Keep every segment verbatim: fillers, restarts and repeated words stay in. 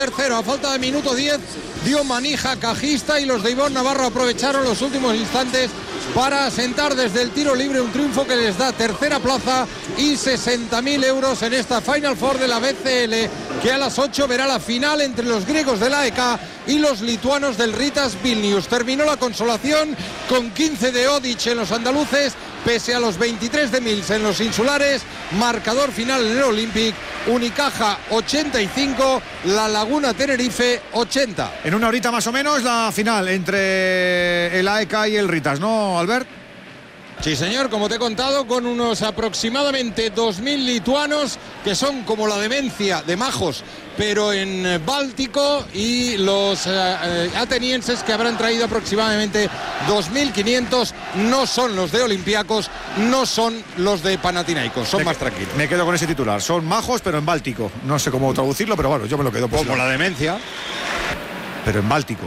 Tercero, a falta de minuto diez, dio manija cajista y los de Ivonne Navarro aprovecharon los últimos instantes para asentar desde el tiro libre un triunfo que les da tercera plaza y sesenta mil euros en esta Final Four de la B C L, que a las ocho verá la final entre los griegos del A E K y los lituanos del Ritas Vilnius. Terminó la consolación con quince de Odic en los andaluces, pese a los veintitrés de Mills en los insulares. Marcador final en el Olympic: Unicaja ochenta y cinco, La Laguna Tenerife ochenta. En una horita más o menos la final entre el A E K y el Ritas, ¿no, Albert? Sí, señor, como te he contado, con unos aproximadamente dos mil lituanos que son como la demencia de majos, pero en Báltico, y los eh, atenienses, que habrán traído aproximadamente dos mil quinientos, no son los de Olympiacos, no son los de Panathinaikos, son me, más tranquilos. Me quedo con ese titular, son majos pero en Báltico, no sé cómo traducirlo, pero bueno, yo me lo quedo. Como la demencia. Pero en Báltico.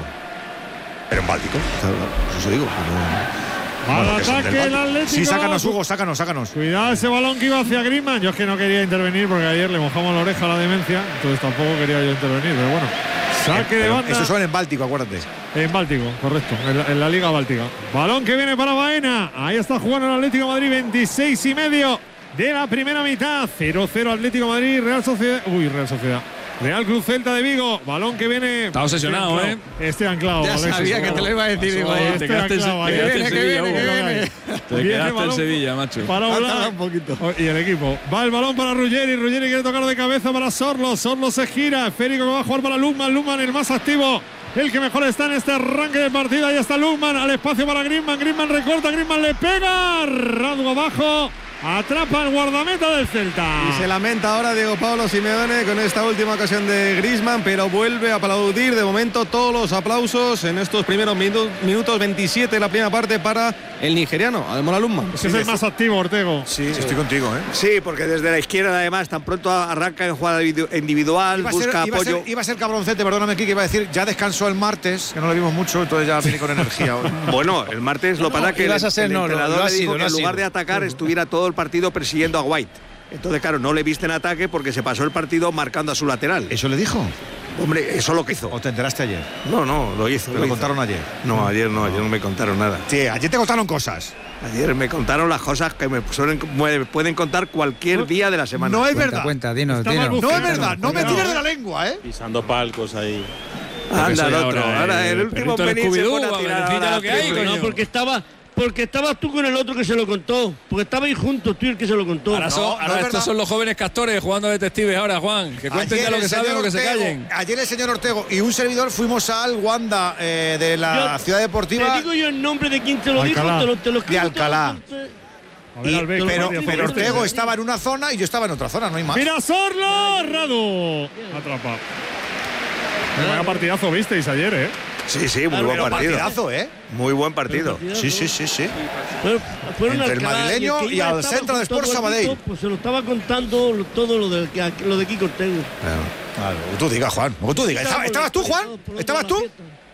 Pero en Báltico, eso digo. Pero... Al bueno, ataque el Atlético. Sí, sácanos, Hugo, sácanos, sácanos. Cuidado ese balón que iba hacia Griezmann. Yo es que no quería intervenir porque ayer le mojamos la oreja a la demencia, entonces tampoco quería yo intervenir, pero bueno. Saque de banda. Eso son en Báltico, acuérdate. En Báltico, correcto, en la, en la Liga Báltica. Balón que viene para Baena. Ahí está jugando el Atlético de Madrid, veintiséis y medio de la primera mitad. cero cero Atlético de Madrid, Real Sociedad. Uy, Real Sociedad. Real Cruz Celta de Vigo, balón que viene. Está obsesionado, estoy ¿eh? Estoy anclado. Ya Alexis, sabía que te lo iba a decir. Digo, Estoy te quedaste anclado, en, te quedaste en Sevilla, viene, Hugo. viene. Te Viene quedaste balón en Sevilla, macho. Para volar un poquito. Y el equipo. Va el balón para Ruggeri. Ruggeri quiere tocar de cabeza para Sorlo. Sorlo se gira. Esférico que va a jugar para Lukman. Lukman el más activo, el que mejor está en este arranque de partida. Ahí está Lukman. Al espacio para Griezmann. Griezmann recorta. Griezmann le pega. Radu abajo. Atrapa el guardameta del Celta. Y se lamenta ahora Diego Pablo Simeone con esta última ocasión de Griezmann, pero vuelve a aplaudir de momento todos los aplausos en estos primeros minu minutos veintisiete de la primera parte para el nigeriano, Ademola Lookman. Ese es el más activo, Ortego. Sí, sí, estoy contigo, ¿eh? Sí, porque desde la izquierda además tan pronto arranca en jugada individual, iba busca ser, iba apoyo. A ser, iba a ser cabroncete, perdóname aquí, que iba a decir, ya descansó el martes, que no lo vimos mucho, entonces ya viene con energía. Bueno, el martes lo no, para que el, a ser, el no, entrenador lo, lo le dijo sido, que en lugar de atacar estuviera todo el partido persiguiendo a White. Entonces, claro, no le viste en ataque porque se pasó el partido marcando a su lateral. ¿Eso le dijo? Hombre, eso es lo que hizo. ¿O te enteraste ayer? No, no, lo hizo. ¿Te lo, lo hizo. contaron ayer? No, ayer no, ayer no me contaron nada. Sí, ayer te contaron cosas. Ayer me contaron las cosas que me suelen, pueden contar cualquier no, día de la semana. No es cuenta, verdad. Cuenta, dinos, dinos. No es verdad, no me tires de la lengua, ¿eh? Pisando palcos ahí. Anda el otro, ahora, ahora el, el último venir se pone a tirar lo que hay, no, porque estaba... Porque estabas tú con el otro que se lo contó. Porque estabais juntos tú y el que se lo contó. Ahora, son, no, ahora no estos verdad. son los jóvenes castores jugando detectives ahora, Juan. Que cuenten ayer ya lo que saben o que se callen. Ayer el señor Ortego y un servidor fuimos al Wanda eh, de la yo, ciudad deportiva. Te digo yo el nombre de quien te lo Alcalá. dijo. Te lo, te lo de Alcalá. Te lo, te A ver, Y, Albeck, pero, Mario, pero este. Ortego estaba en una zona y yo estaba en otra zona, no hay más. ¡Mira Sorlo! Radu. Atrapa. Vaya partidazo visteis ayer, ¿eh? Sí, sí, muy buen Pero partido. partidazo, ¿eh? Muy buen partido. Sí, sí, sí, sí. Pero, fueron Entre el Alcalá, madrileño el que y iba al estaba Centro de con todo Sports el Sabadell. grito, Pues se lo estaba contando lo- todo lo de, lo de Kiko Ortego. Claro, lo que tú digas, Juan. Lo que tú digas. ¿Estabas, ¿estabas tú, Juan? ¿Estabas tú?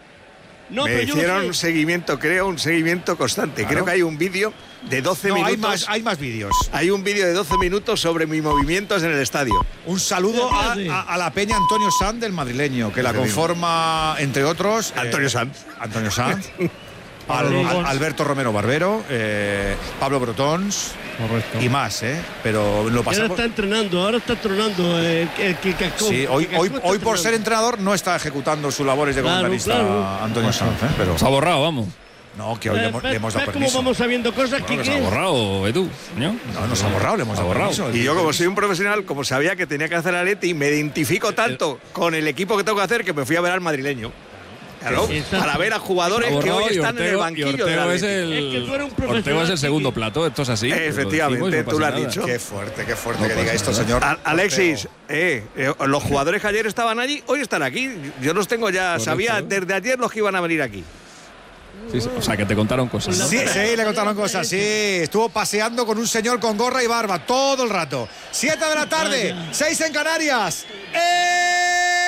No, me pero yo hicieron no un sé. seguimiento, creo, un seguimiento constante. Claro. Creo que hay un vídeo de doce No, minutos. hay más, hay más vídeos. Hay un vídeo de doce minutos sobre mis movimientos en el estadio. Un saludo a, a- a la peña Antonio Sanz del madrileño, que la conforma, entre otros, Antonio eh, Sanz. Antonio Sanz, al- Pablo al- Gons. Alberto Romero Barbero, eh, Pablo Brotons Correcto. y más, ¿eh? Pero lo Y ahora pasamos. está entrenando, ahora está entrenando el, el que cascó. Sí, hoy, el que cascó hoy, está hoy por ser entrenando. entrenador no está ejecutando sus labores de Claro, comentarista claro. Antonio Sanz, ¿eh? Pero Se ha borrado, vamos. no, que hoy le, hemos, le hemos dado ¿Ves cómo permiso. vamos sabiendo cosas? Que se ha Quique? borrado, Edu. ¿No? No, nos ha borrado, le hemos Se ha dado borrado. permiso. Y yo, como soy un profesional, como sabía que tenía que hacer Atleti, me identifico tanto con el equipo que tengo que hacer que me fui a ver al madrileño. Claro, Exacto. para ver a jugadores que hoy están en el banquillo del Ortego es Atleti. el, Es que tú eres un profesional, Ortego es el Quique. segundo plato, esto es así. Efectivamente, Lo decimos y no tú lo pasa has nada. dicho. Qué fuerte, qué fuerte No que pasa diga esto, nada. señor. A- Alexis, Ortego. eh, eh, los jugadores que ayer estaban allí, hoy están aquí. Yo los tengo ya, Correcto. sabía desde ayer los que iban a venir aquí. Sí, sí, o sea, que te contaron cosas. ¿no? Sí, sí, le contaron cosas, sí. Estuvo paseando con un señor con gorra y barba todo el rato. Siete de la tarde, seis en Canarias. ¡Eh!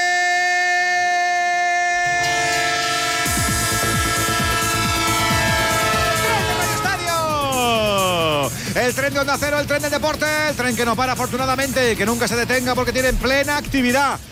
El tren de Onda Cero, el tren del deporte, el tren que no para afortunadamente, que nunca se detenga porque tiene plena actividad.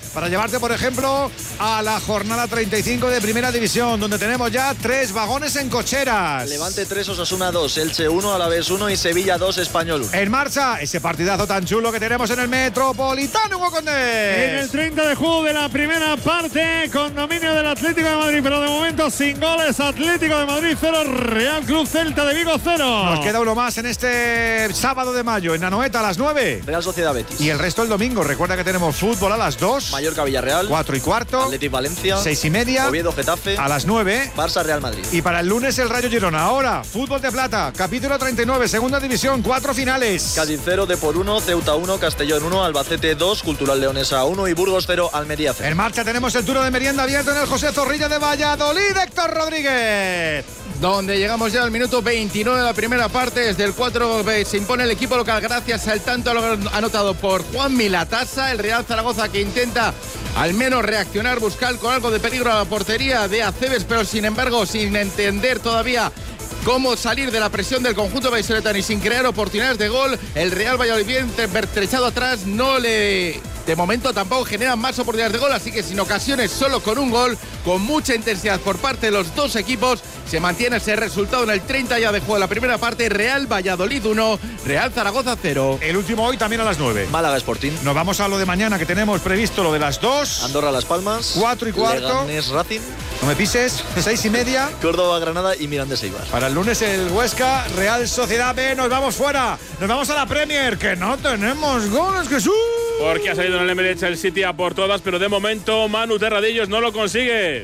para llevarte, por ejemplo, a la jornada treinta y cinco de Primera División, donde tenemos ya tres vagones en cocheras. Levante tres, Osasuna dos, Elche uno, Alavés uno y Sevilla dos, Español uno. En marcha ese partidazo tan chulo que tenemos en el Metropolitano, Hugo Condés. En el treinta de juego de la primera parte, con dominio del Atlético de Madrid, pero de momento sin goles. Atlético de Madrid cero, Real Club Celta de Vigo cero. Nos queda uno más en este sábado de mayo, en Anoeta a las nueve. Real Sociedad Betis. Y el resto el domingo. Recuerda que tenemos fútbol a las dos. Mallorca Villarreal. cuatro y cuarto. Atlético Valencia. seis y media. Oviedo Getafe. A las nueve. Barça Real Madrid. Y para el lunes el Rayo Girona. Ahora, fútbol de plata, capítulo treinta y nueve, segunda división, cuatro finales. Cádiz cero, Depor uno, Ceuta uno, Castellón uno, Albacete dos, Cultural Leonesa uno y Burgos cero, Almería cero. En marcha tenemos el turno de merienda abierto en el José Zorrilla de Valladolid, Héctor Rodríguez. Donde llegamos ya al minuto veintinueve de la primera parte. Desde el cuatro se impone el equipo local gracias al tanto anotado por Juan Milatasa. El Real Zaragoza que intenta al menos reaccionar, buscar con algo de peligro a la portería de Aceves, pero sin embargo sin entender todavía cómo salir de la presión del conjunto vallisoletano y sin crear oportunidades de gol. El Real Valladolid bien pertrechado atrás, no le... de momento tampoco generan más oportunidades de gol, así que sin ocasiones, solo con un gol, con mucha intensidad por parte de los dos equipos, se mantiene ese resultado en el treinta ya de juego de la primera parte. Real Valladolid uno, Real Zaragoza cero. El último hoy también a las nueve. Málaga Sporting. Nos vamos a lo de mañana, que tenemos previsto lo de las dos. Andorra Las Palmas. Cuatro y cuarto. Leganés Racing. No me pises. Seis y media. Córdoba Granada y Mirandés Eibar. Para el lunes el Huesca, Real Sociedad B. Nos vamos fuera. Nos vamos a la Premier, que no tenemos goles, Jesús. Porque ha salido en el Emirates el City a por todas, pero de momento Manu Terradillos no lo consigue.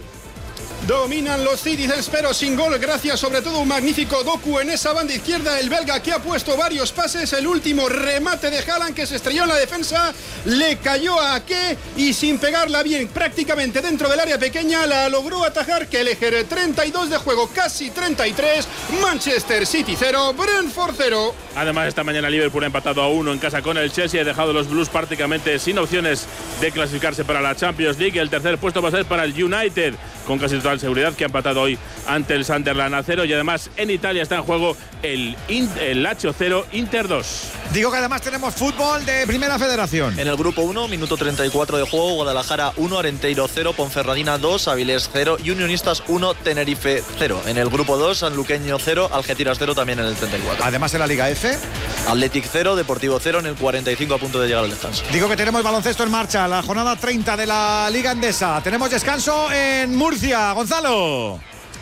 Dominan los Citizens pero sin gol, gracias sobre todo a un magnífico Doku en esa banda izquierda, el belga que ha puesto varios pases. El último remate de Haaland que se estrelló en la defensa, le cayó a Ake y sin pegarla bien prácticamente dentro del área pequeña la logró atajar Kelleher. Treinta y dos de juego, casi treinta y tres. Manchester City cero, Brentford cero. Además esta mañana Liverpool ha empatado a uno en casa con el Chelsea, ha dejado a los Blues prácticamente sin opciones de clasificarse para la Champions League. El tercer puesto va a ser para el United, con casi total seguridad, que ha empatado hoy ante el Sunderland a cero. Y además en Italia está en juego el, el Lazio cero, Inter dos. Digo que además tenemos fútbol de Primera Federación. En el grupo uno, minuto treinta y cuatro de juego, Guadalajara uno, Arenteiro cero, Ponferradina dos, Avilés cero y Unionistas uno, Tenerife cero. En el grupo dos, Sanluqueño cero, Algeciras cero también en el treinta y cuatro. Además en la Liga F, Athletic cero, Deportivo cero en el cuarenta y cinco, a punto de llegar al descanso. Digo que tenemos baloncesto en marcha, la jornada treinta de la Liga Endesa. Tenemos descanso en Murcia, Gonzalo.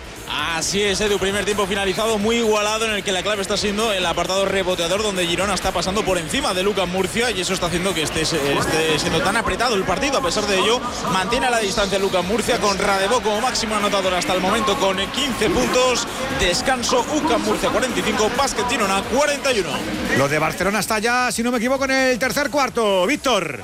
Así es, Edu, primer tiempo finalizado muy igualado, en el que la clave está siendo el apartado reboteador, donde Girona está pasando por encima de Lucas Murcia y eso está haciendo que esté, esté siendo tan apretado el partido. A pesar de ello, mantiene a la distancia Lucas Murcia, con Radebó como máximo anotador hasta el momento con quince puntos. Descanso, U C A M Murcia cuarenta y cinco, Básquet Girona cuarenta y uno. Lo de Barcelona está ya, si no me equivoco, en el tercer cuarto. Víctor.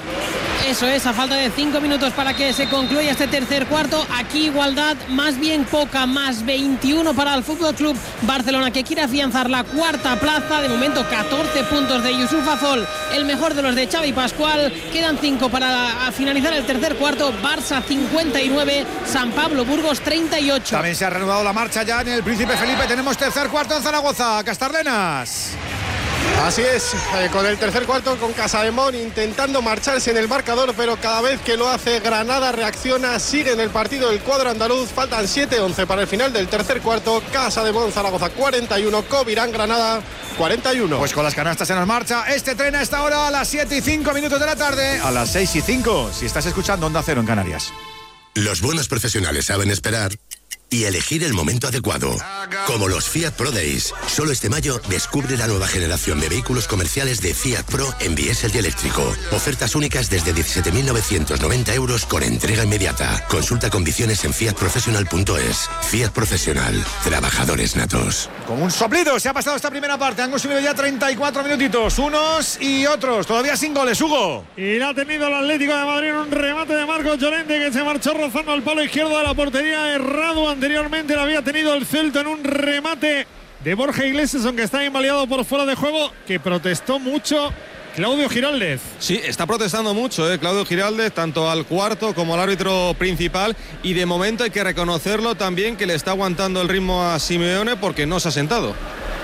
Eso es, a falta de cinco minutos para que se concluya este tercer cuarto. Aquí igualdad más bien poca, más veintiuno para el Fútbol Club Barcelona, que quiere afianzar la cuarta plaza. De momento catorce puntos de Yusuf Azol, el mejor de los de Xavi Pascual. Quedan cinco para finalizar el tercer cuarto. Barça cincuenta y nueve, San Pablo Burgos treinta y ocho. También se ha reanudado la marcha ya en el Príncipe Felipe. Tenemos tercer cuarto en Zaragoza. Castarlenas. Así es, eh, con el tercer cuarto, con Casademón intentando marcharse en el marcador, pero cada vez que lo hace Granada reacciona, sigue en el partido el cuadro andaluz. Faltan siete once para el final del tercer cuarto. Casademón Zaragoza cuarenta y uno, Covirán Granada cuarenta y uno. Pues con las canastas en marcha, este tren a esta hora a las siete y cinco minutos de la tarde, a las seis y cinco, si estás escuchando Onda Cero en Canarias. Los buenos profesionales saben esperar y elegir el momento adecuado. Como los Fiat Pro Days. Solo este mayo descubre la nueva generación de vehículos comerciales de Fiat Pro en diésel y eléctrico. Ofertas únicas desde diecisiete mil novecientos noventa euros con entrega inmediata. Consulta condiciones en fiat professional punto es. Fiat Profesional. Trabajadores natos. Con un soplido se ha pasado esta primera parte. Han consumido ya treinta y cuatro minutitos. Unos y otros. Todavía sin goles, Hugo. Y la ha tenido el Atlético de Madrid en un remate de Marcos Llorente, que se marchó rozando al palo izquierdo de la portería. Errado. Anteriormente lo había tenido el Celta en un remate de Borja Iglesias, aunque está invalidado por fuera de juego, que protestó mucho Claudio Giraldez. Sí, está protestando mucho, ¿eh? Claudio Giraldez, tanto al cuarto como al árbitro principal, y de momento hay que reconocerlo también, que le está aguantando el ritmo a Simeone porque no se ha sentado.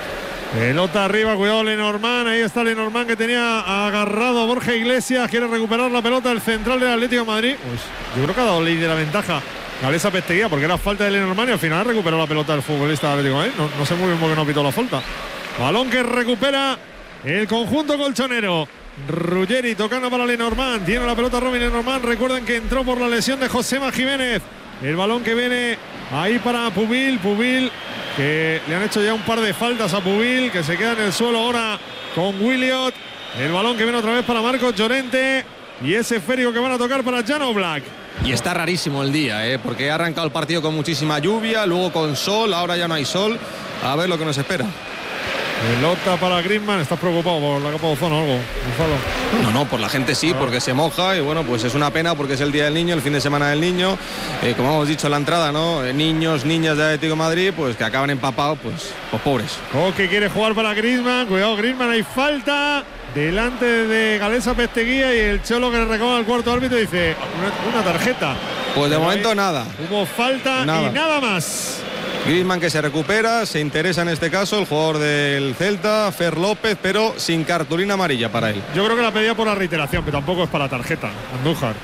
Pelota arriba, cuidado Lenormand, ahí está Lenormand que tenía agarrado a Borja Iglesias, quiere recuperar la pelota del central del Atlético de Madrid. Pues yo creo que ha dado ley de la ventaja Galeza Pesteguía porque era falta de Lenormand y al final recuperó la pelota del futbolista del Atlético de Madrid. No, no sé muy bien por qué no pitó la falta. Balón que recupera el conjunto colchonero. Ruggeri tocando para Lenormand, tiene la pelota Robin Lenormand. Recuerden que entró por la lesión de Josema Jiménez. El balón que viene ahí para Pubil, Pubil que le han hecho ya un par de faltas a Pubil, que se queda en el suelo ahora con Williot. El balón que viene otra vez para Marcos Llorente y ese esférico que van a tocar para Jan Oblak. Y está rarísimo el día, ¿eh? Porque ha arrancado el partido con muchísima lluvia, luego con sol, ahora ya no hay sol. A ver lo que nos espera. Pelota para Griezmann. ¿Estás preocupado por la capa de ozono o algo, Gonzalo? No, no, por la gente sí, porque se moja y bueno, pues es una pena porque es el Día del Niño, el fin de semana del niño. Eh, como hemos dicho en la entrada, ¿no? Eh, niños, niñas de Atlético de Madrid, pues que acaban empapados, pues, pues pobres. Coque quiere jugar para Griezmann. Cuidado, Griezmann, hay falta delante de Galeza Pesteguía y el Cholo que le reclama al cuarto árbitro dice una, una tarjeta. Pues de Pero momento ahí nada. Hubo falta nada. y nada más. Griezmann que se recupera, se interesa en este caso el jugador del Celta, Fer López, pero sin cartulina amarilla para él. Yo creo que la pedía por la reiteración, pero tampoco es para la tarjeta. Andújar.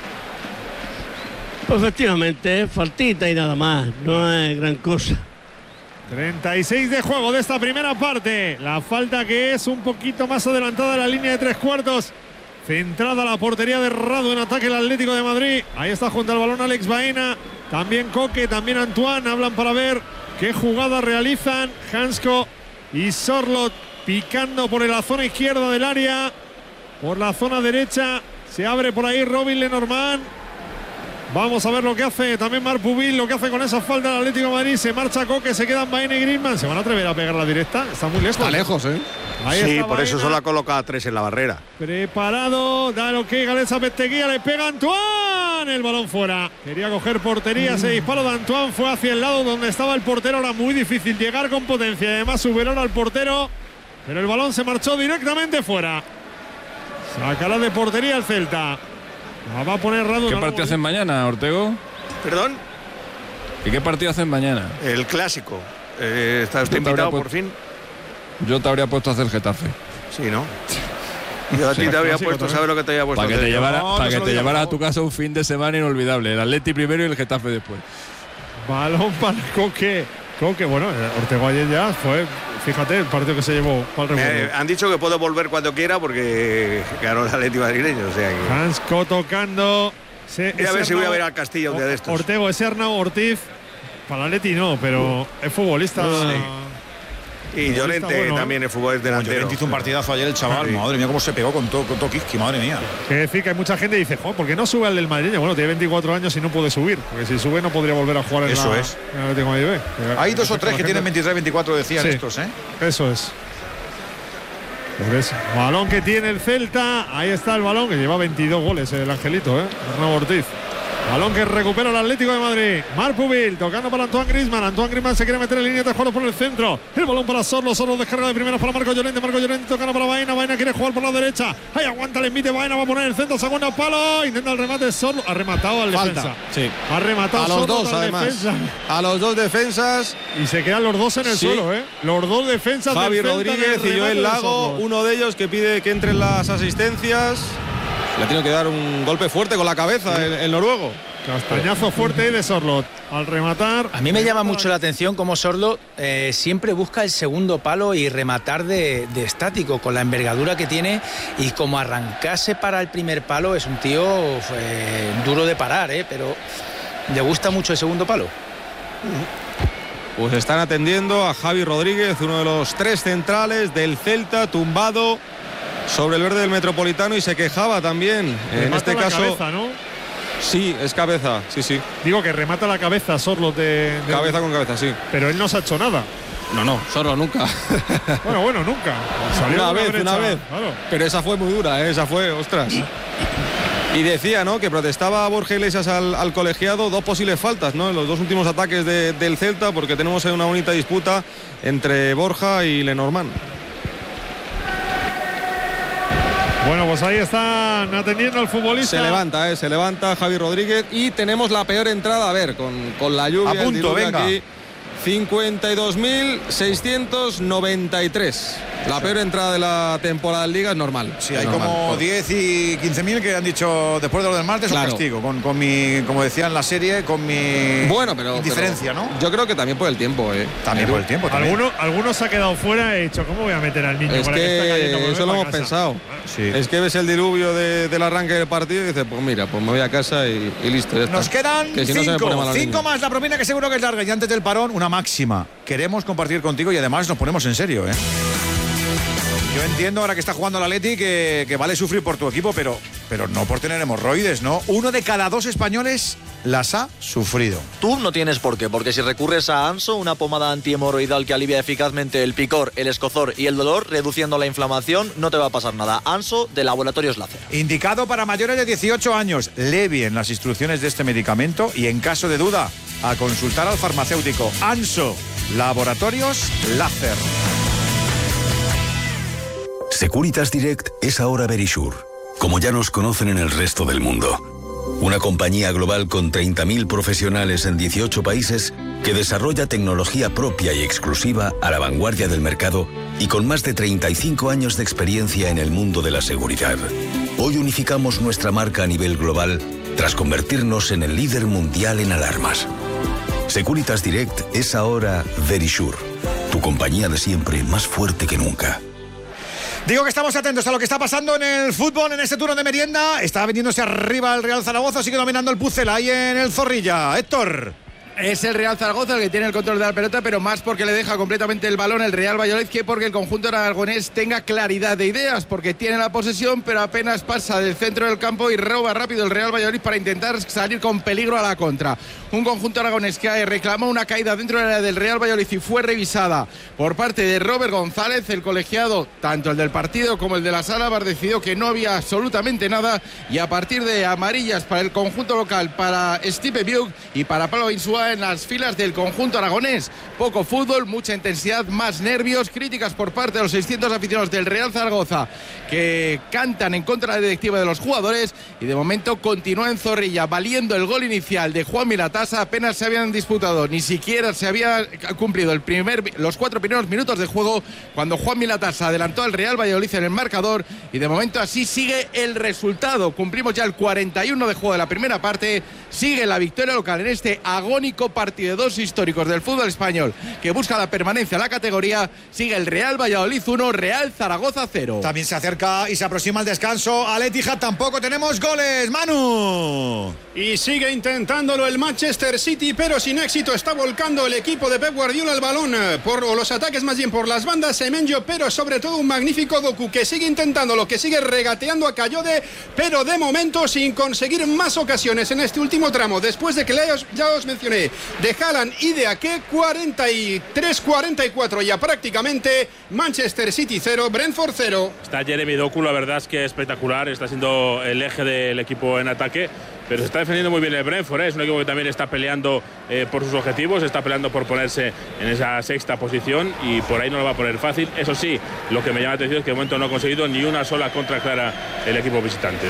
Pues efectivamente, faltita y nada más, no es gran cosa. treinta y seis de juego de esta primera parte. La falta que es un poquito más adelantada de la línea de tres cuartos. Centrada la portería de Radu en ataque el Atlético de Madrid. Ahí está junto al balón Alex Baena. También Coque, también Antoine. Hablan para ver qué jugada realizan. Hansko y Sorloth picando por la zona izquierda del área. Por la zona derecha se abre por ahí Robin Lenormand. Vamos a ver lo que hace también Marc Pubil, lo que hace con esa falta del Atlético de Madrid. Se marcha Coque, se quedan Baena y Griezmann. ¿Se van a atrever a pegar la directa? Está muy lejos. Está lejos, ¿eh? Ahí sí, por Baena. Eso solo ha colocado tres en la barrera. Preparado, da lo que Galeza Pesteguía, le pega Antoine. El balón fuera. Quería coger portería, ese disparo de Antoine fue hacia el lado donde estaba el portero. Era muy difícil llegar con potencia. Además, superar al portero. Pero el balón se marchó directamente fuera. Sacará de portería el Celta. La va a poner Radu. ¿Qué partido hacen mañana, Ortego? ¿Perdón? ¿Y qué partido hacen mañana? El clásico. Eh, ¿Está usted invitado por fin? Yo te habría puesto a hacer Getafe. Sí, ¿no? Yo a ti te habría puesto, ¿sabes lo que te había puesto? Para que te llevara, no, para no que te llevara a favor. tu casa un fin de semana inolvidable. El Atleti primero y el Getafe después. Balón para Coque. Coque, bueno, Ortego ayer ya fue, fíjate, el partido que se llevó para el Me han dicho que puedo volver cuando quiera porque ganó el Atleti madrileño. O sea que... Hansko tocando. Se, Voy a ver si voy a ver al Castillo un día de estos. Ortego, ese Arnau Ortiz. Para el Atleti no, pero es futbolista. Sí. Y Llorente bueno, también, ¿eh? El fútbol es delantero. Llorente hizo un partidazo ayer el chaval. Sí. Madre mía, cómo se pegó con todo con Tokiski, madre mía. Que decir que hay mucha gente que dice, joder, ¿por qué no sube al del madrileño? Bueno, tiene veinticuatro años y no puede subir. Porque si sube no podría volver a jugar en Eso la, es. en el Atlético de Madrid. Hay dos o tres que tienen veintitrés, veinticuatro, decían sí, estos, ¿eh? Eso es. Por eso. Balón que tiene el Celta. Ahí está el balón, que lleva veintidós goles el Angelito, ¿eh? Arnau Ortiz. Balón que recupera el Atlético de Madrid. Marc Pubil tocando para Antoine Griezmann. Antoine Griezmann se quiere meter en línea de juego por el centro. El balón para Sorloth. Sorloth descarga de primeras para Marcos Llorente. Marcos Llorente tocando para Baena. Baena quiere jugar por la derecha. Ahí aguanta el envite. Baena va a poner el centro. Segundo palo. Intenta el remate. Sorloth. Ha rematado al Falta, defensa. sí. Ha rematado a los Sorloth dos, al además. defensa. A los dos defensas. Y se quedan los dos en el sí. suelo, ¿eh? Los dos defensas. Javi del Rodríguez y Joel Lago. Uno de ellos que pide que entren las asistencias. Le ha tenido que dar un golpe fuerte con la cabeza sí. el, el noruego. Castañazo fuerte de Sorloth al rematar. A mí me llama mucho la atención cómo Sorloth eh, siempre busca el segundo palo y rematar de, de estático con la envergadura que tiene y como arrancarse para el primer palo es un tío eh, duro de parar, eh, pero le gusta mucho el segundo palo. Pues están atendiendo a Javi Rodríguez, uno de los tres centrales del Celta, tumbado sobre el verde del Metropolitano y se quejaba también. Remata en este la caso. Cabeza, ¿no? Sí, es cabeza, sí, sí. Digo que remata la cabeza Sorloth de, de... Cabeza con cabeza, sí. Pero él no se ha hecho nada. No, no, Sorloth nunca. Bueno, bueno, nunca. Salió una vez, brecha, una vez. Claro. Pero esa fue muy dura, ¿eh? Esa fue, ostras. Y decía, ¿no?, que protestaba Borja Iglesias al, al colegiado dos posibles faltas, ¿no?, en los dos últimos ataques de, del Celta, porque tenemos una bonita disputa entre Borja y Lenormand. Bueno, pues ahí están atendiendo al futbolista. Se levanta, eh, se levanta Javi Rodríguez y tenemos la peor entrada, a ver, con, con la lluvia. A punto, venga. Aquí. cincuenta y dos mil seiscientos noventa y tres. La peor entrada de la temporada en Liga es normal. Sí, es hay normal. como diez y quince mil que han dicho después de lo del martes Claro. un castigo, con, con mi, como decía en la serie, con mi Bueno, pero indiferencia, pero ¿no? Yo creo que también por el tiempo, ¿eh? También por el tiempo. También. Algunos, algunos se ha quedado fuera y he dicho, ¿cómo voy a meter al niño? Es para que, está cayendo? que Pues eso ven lo pa' hemos casa. pensado. Sí. Es que ves el diluvio de- del arranque del partido y dices, pues mira, pues me voy a casa y, y listo. Ya está. Nos quedan Que si no se me pone cinco, malo el cinco niño. más la propina, que seguro que es larga. Y antes del parón, una máxima. Queremos compartir contigo y además nos ponemos en serio, ¿eh? Yo entiendo ahora que está jugando el Atleti que, que vale sufrir por tu equipo, pero, pero no por tener hemorroides, ¿no? Uno de cada dos españoles las ha sufrido. Tú no tienes por qué, porque si recurres a Anso, una pomada antihemorroidal que alivia eficazmente el picor, el escozor y el dolor, reduciendo la inflamación, no te va a pasar nada. Anso, de Laboratorios Láser. Indicado para mayores de dieciocho años. Lee bien las instrucciones de este medicamento y en caso de duda, a consultar al farmacéutico. Anso, Laboratorios Láser. Securitas Direct es ahora Verisure, como ya nos conocen en el resto del mundo. Una compañía global con treinta mil profesionales en dieciocho países que desarrolla tecnología propia y exclusiva a la vanguardia del mercado y con más de treinta y cinco años de experiencia en el mundo de la seguridad. Hoy unificamos nuestra marca a nivel global tras convertirnos en el líder mundial en alarmas. Securitas Direct es ahora Verisure, tu compañía de siempre más fuerte que nunca. Digo que estamos atentos a lo que está pasando en el fútbol en este turno de merienda. Está viniéndose arriba el Real Zaragoza, sigue dominando el Pucel ahí en el Zorrilla. Héctor. Es el Real Zaragoza el que tiene el control de la pelota, pero más porque le deja completamente el balón el Real Valladolid que porque el conjunto aragonés tenga claridad de ideas, porque tiene la posesión, pero apenas pasa del centro del campo y roba rápido el Real Valladolid para intentar salir con peligro a la contra. Un conjunto aragonés que reclamó una caída dentro del área del Real Valladolid y fue revisada por parte de Robert González, el colegiado, tanto el del partido como el de la sala, decidió que no había absolutamente nada y a partir de amarillas para el conjunto local, para Stipe Biuk y para Pablo Insúa en las filas del conjunto aragonés. Poco fútbol, mucha intensidad, más nervios, críticas por parte de los seiscientos aficionados del Real Zaragoza que cantan en contra de la directiva de los jugadores y de momento continúa en Zorrilla valiendo el gol inicial de Juan Milatasa. Apenas se habían disputado, ni siquiera se había cumplido el primer, los cuatro primeros minutos de juego cuando Juan Milatasa adelantó al Real Valladolid en el marcador y de momento así sigue el resultado. Cumplimos ya el cuarenta y uno de juego de la primera parte, sigue la victoria local en este agónico partido de dos históricos del fútbol español que busca la permanencia en la categoría. Sigue el Real Valladolid uno, Real Zaragoza cero. También se acerca y se aproxima el descanso al Etihad. Tampoco tenemos goles, Manu. Y sigue intentándolo el Manchester City, pero sin éxito. Está volcando el equipo de Pep Guardiola el balón por o los ataques más bien por las bandas. Semenyo, pero sobre todo un magnífico Doku que sigue intentándolo, que sigue regateando a Cayode, pero de momento sin conseguir más ocasiones en este último tramo. Después de que ya os mencioné de Haaland y de Ake, cuarenta y tres cuarenta y cuatro ya prácticamente. Manchester City cero, Brentford cero. Está Jeremy Doku, la verdad es que espectacular, está siendo el eje del equipo en ataque, pero se está defendiendo muy bien el Brentford, ¿eh? Es un equipo que también está peleando eh, por sus objetivos, está peleando por ponerse en esa sexta posición y por ahí no lo va a poner fácil. Eso sí, lo que me llama la atención es que de momento no ha conseguido ni una sola contra clara el equipo visitante.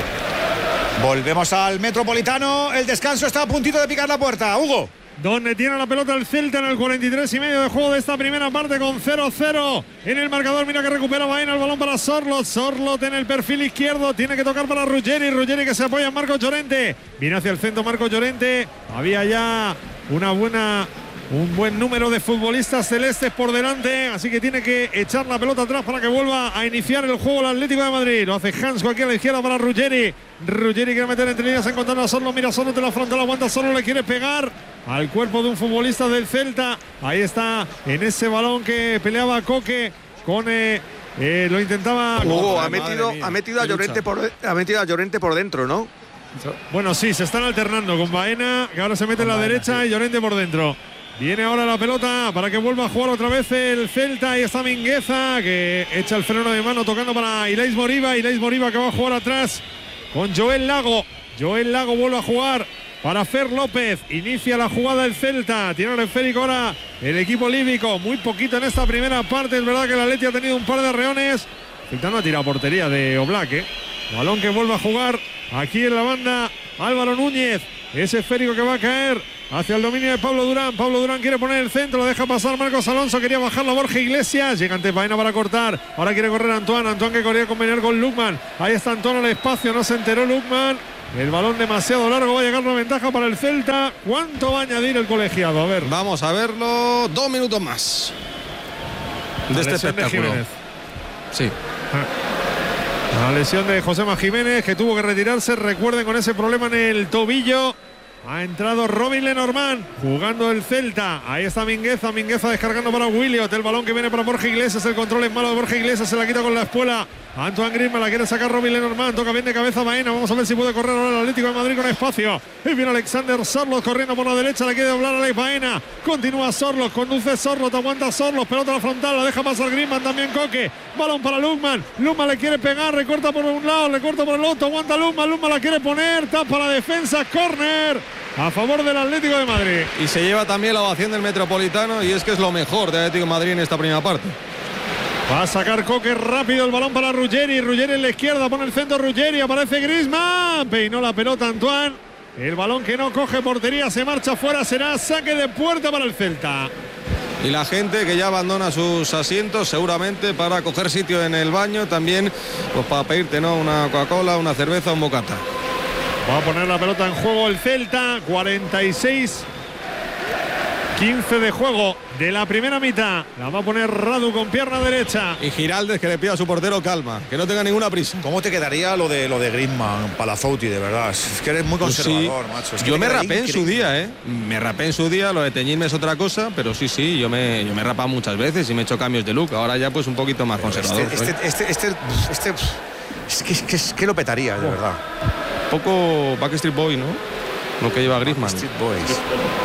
Volvemos al Metropolitano, el descanso está a puntito de picar la puerta. Hugo. Donde tiene la pelota el Celta en el cuarenta y tres y medio de juego de esta primera parte con cero cero en el marcador. Mira que recupera Baena el balón para Sorloth. Sorloth en el perfil izquierdo, tiene que tocar para Ruggeri. Ruggeri que se apoya en Marco Llorente. Viene hacia el centro Marco Llorente. Había ya una buena... un buen número de futbolistas celestes por delante, así que tiene que echar la pelota atrás para que vuelva a iniciar el juego el Atlético de Madrid. Lo hace Hansko aquí a la izquierda para Ruggeri. Ruggeri quiere meter entre líneas encontrando a Sorloth. Mira, Sorloth de la frontal, aguanta, Sorloth le quiere pegar al cuerpo de un futbolista del Celta. Ahí está, en ese balón que peleaba Coque con... Eh, eh, lo intentaba... Hugo, ha metido, ha, metido a Llorente por, ha metido a Llorente por dentro, ¿no? Bueno, sí, se están alternando con Baena, que ahora se mete en la derecha, y Llorente por dentro. Viene ahora la pelota para que vuelva a jugar otra vez el Celta. Y está Mingueza que echa el freno de mano tocando para Ilais Moriba. Ilais Moriba que va a jugar atrás con Joel Lago. Joel Lago vuelve a jugar para Fer López. Inicia la jugada el Celta. Tiene el esférico ahora el equipo líbico. Muy poquito en esta primera parte. Es verdad que el Atleti ha tenido un par de reones. Celta no ha tirado portería de Oblak, ¿eh? Balón que vuelve a jugar aquí en la banda Álvaro Núñez. Ese esférico que va a caer hacia el dominio de Pablo Durán. Pablo Durán quiere poner el centro, lo deja pasar Marcos Alonso. Quería bajar la Borja Iglesias. Llega ante Baena para cortar. Ahora quiere correr Antoine. Antoine que quería combinar con Lukman. Ahí está Antoine al espacio. No se enteró Lukman. El balón demasiado largo. Va a llegar la ventaja para el Celta. ¿Cuánto va a añadir el colegiado? A ver. Vamos a verlo. Dos minutos más de este espectáculo. De sí. La lesión de Josema Jiménez, que tuvo que retirarse. Recuerden, con ese problema en el tobillo. Ha entrado Robin Lenormand jugando el Celta. Ahí está Mingueza. Mingueza descargando para Williot. El balón que viene para Borja Iglesias. El control es malo de Borja Iglesias. Se la quita con la espuela. Antoine Griezmann la quiere sacar Robin Lenormand. Toca bien de cabeza Baena. Vamos a ver si puede correr ahora el Atlético de Madrid con espacio. Y viene Alexander Sorloth corriendo por la derecha. La quiere doblar a Alex Baena. Continúa Sorloth. Conduce Sorloth. Aguanta Sorloth. Pelota a la frontal. La deja pasar Griezmann. También Coque. Balón para Lukman. Lukman le quiere pegar. Recorta por un lado. Recorta por el otro. Aguanta Lukman. Lukman la quiere poner. Tapa la defensa. Córner a favor del Atlético de Madrid. Y se lleva también la ovación del Metropolitano. Y es que es lo mejor de Atlético de Madrid en esta primera parte. Va a sacar Coque rápido el balón para Ruggeri. Ruggeri en la izquierda, pone el centro Ruggeri. Aparece Griezmann. Peinó la pelota Antoine. El balón que no coge portería se marcha fuera. Será saque de puerta para el Celta. Y la gente que ya abandona sus asientos seguramente para coger sitio en el baño. También pues para pedirte, ¿no?, una Coca-Cola, una cerveza, un bocata. Va a poner la pelota en juego el Celta. cuarenta y seis quince de juego de la primera mitad. La va a poner Radu con pierna derecha. Y Giraldez que le pide a su portero calma, que no tenga ninguna prisa. ¿Cómo te quedaría lo de lo de Griezmann, Palazouti, de verdad? Es que eres muy conservador, pues sí, macho. Es que yo me rapé increíble. en su día, ¿eh? Me rapé en su día, lo de teñirme es otra cosa, pero sí, sí, yo me, yo me he rapado muchas veces y me he hecho cambios de look. Ahora ya pues un poquito más pero conservador. Este, este, este, este, este, este es, que, es, que, es que lo petaría, de verdad. Un poco Backstreet Boy, ¿no? Lo que lleva Griezmann. Backstreet Boys.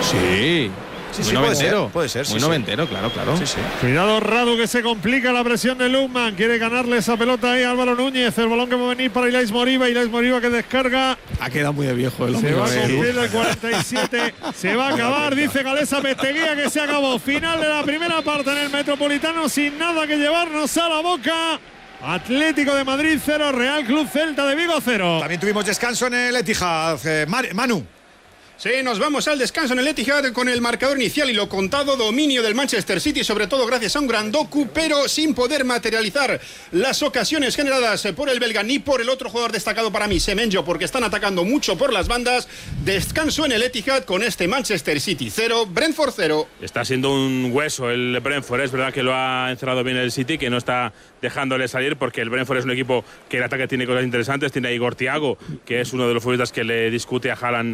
Sí. Sí, muy sí, noventero. puede ser, puede ser. Muy sí, noventero, sí. claro, claro. Sí, sí. Cuidado Radu, que se complica la presión de Lukman. Quiere ganarle esa pelota ahí a Álvaro Núñez. El balón que va a venir para Ilais Moriba. Ilais Moriba que descarga. Ha quedado muy de viejo el hombre. Se va a cumplir el cuarenta y siete. Se va a acabar, dice Galesa Pesteguía, que se acabó. Final de la primera parte en el Metropolitano, sin nada que llevarnos a la boca. Atlético de Madrid cero, Real Club Celta de Vigo cero. También tuvimos descanso en el Etihad. Eh, Manu. Sí, nos vamos al descanso en el Etihad con el marcador inicial y lo contado, dominio del Manchester City, sobre todo gracias a un gran Doku, pero sin poder materializar las ocasiones generadas por el belga ni por el otro jugador destacado para mí, Semenyo, porque están atacando mucho por las bandas. Descanso en el Etihad con este Manchester City cero, Brentford cero. Está siendo un hueso el Brentford, es verdad que lo ha encerrado bien el City, que no está dejándole salir, porque el Brentford es un equipo que el ataque tiene cosas interesantes. Tiene a Igor Thiago, que es uno de los futbolistas que le discute a Haaland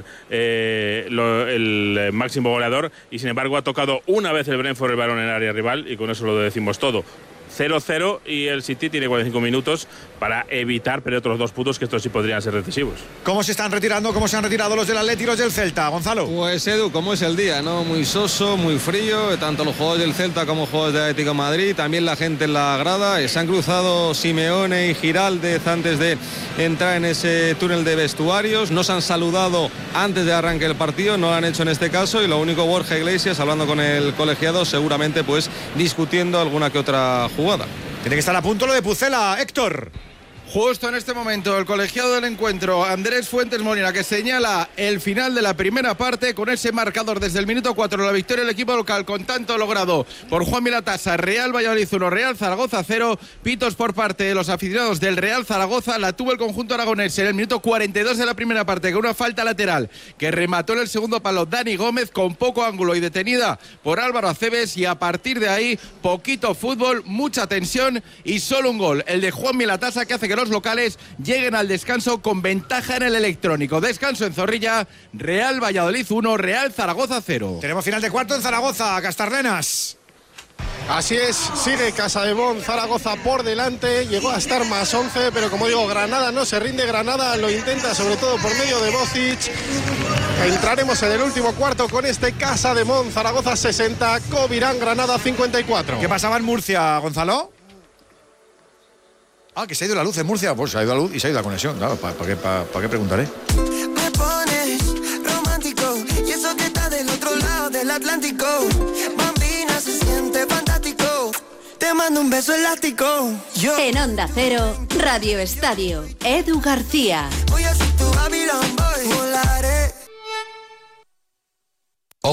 eh, lo, el máximo goleador, y sin embargo ha tocado una vez el Brentford el balón en el área rival, y con eso lo decimos todo. cero cero y el City tiene cuarenta y cinco minutos para evitar perder otros dos puntos, que estos sí podrían ser decisivos. ¿Cómo se están retirando? ¿Cómo se han retirado los del Atleti y los del Celta, Gonzalo? Pues Edu, ¿cómo es el día, no? Muy soso, muy frío, tanto los jugadores del Celta como los jugadores del Atlético de Madrid, también la gente en la grada. Se han cruzado Simeone y Giraldez antes de entrar en ese túnel de vestuarios. No se han saludado antes de arranque el partido, no lo han hecho en este caso, y lo único, Borja Iglesias hablando con el colegiado, seguramente pues discutiendo alguna que otra jugada. Tiene que estar a punto lo de Pucela, Héctor. Justo en este momento, el colegiado del encuentro, Andrés Fuentes Molina, que señala el final de la primera parte con ese marcador desde el minuto cuatro, la victoria del equipo local con tanto logrado por Juan Milatasa. Real Valladolid uno, Real Zaragoza cero. Pitos por parte de los aficionados del Real Zaragoza. La tuvo el conjunto aragonés en el minuto cuarenta y dos de la primera parte, con una falta lateral que remató en el segundo palo Dani Gómez, con poco ángulo y detenida por Álvaro Aceves. Y a partir de ahí, poquito fútbol, mucha tensión y solo un gol, el de Juan Milatasa, que hace que los locales lleguen al descanso con ventaja en el electrónico. Descanso en Zorrilla, Real Valladolid uno, Real Zaragoza cero. Tenemos final de cuarto en Zaragoza, Castarlenas. Así es, sigue Casademón, Zaragoza por delante, llegó a estar más once, pero como digo, Granada no se rinde, Granada lo intenta sobre todo por medio de Bocic. Entraremos en el último cuarto con este Casademón, Zaragoza sesenta, Covirán, Granada cincuenta y cuatro. ¿Qué pasaba en Murcia, Gonzalo? Ah, que se ha ido la luz en Murcia. Pues se ha ido la luz y se ha ido la conexión. Claro, ¿para pa qué, pa, pa qué preguntaré? Me pones romántico y eso que está del otro lado del Atlántico. Bambina se siente fantástico. Te mando un beso elástico. Yo. En Onda Cero, Radio Estadio, Edu García. Voy a ser tu Babylon Boy. Volaré.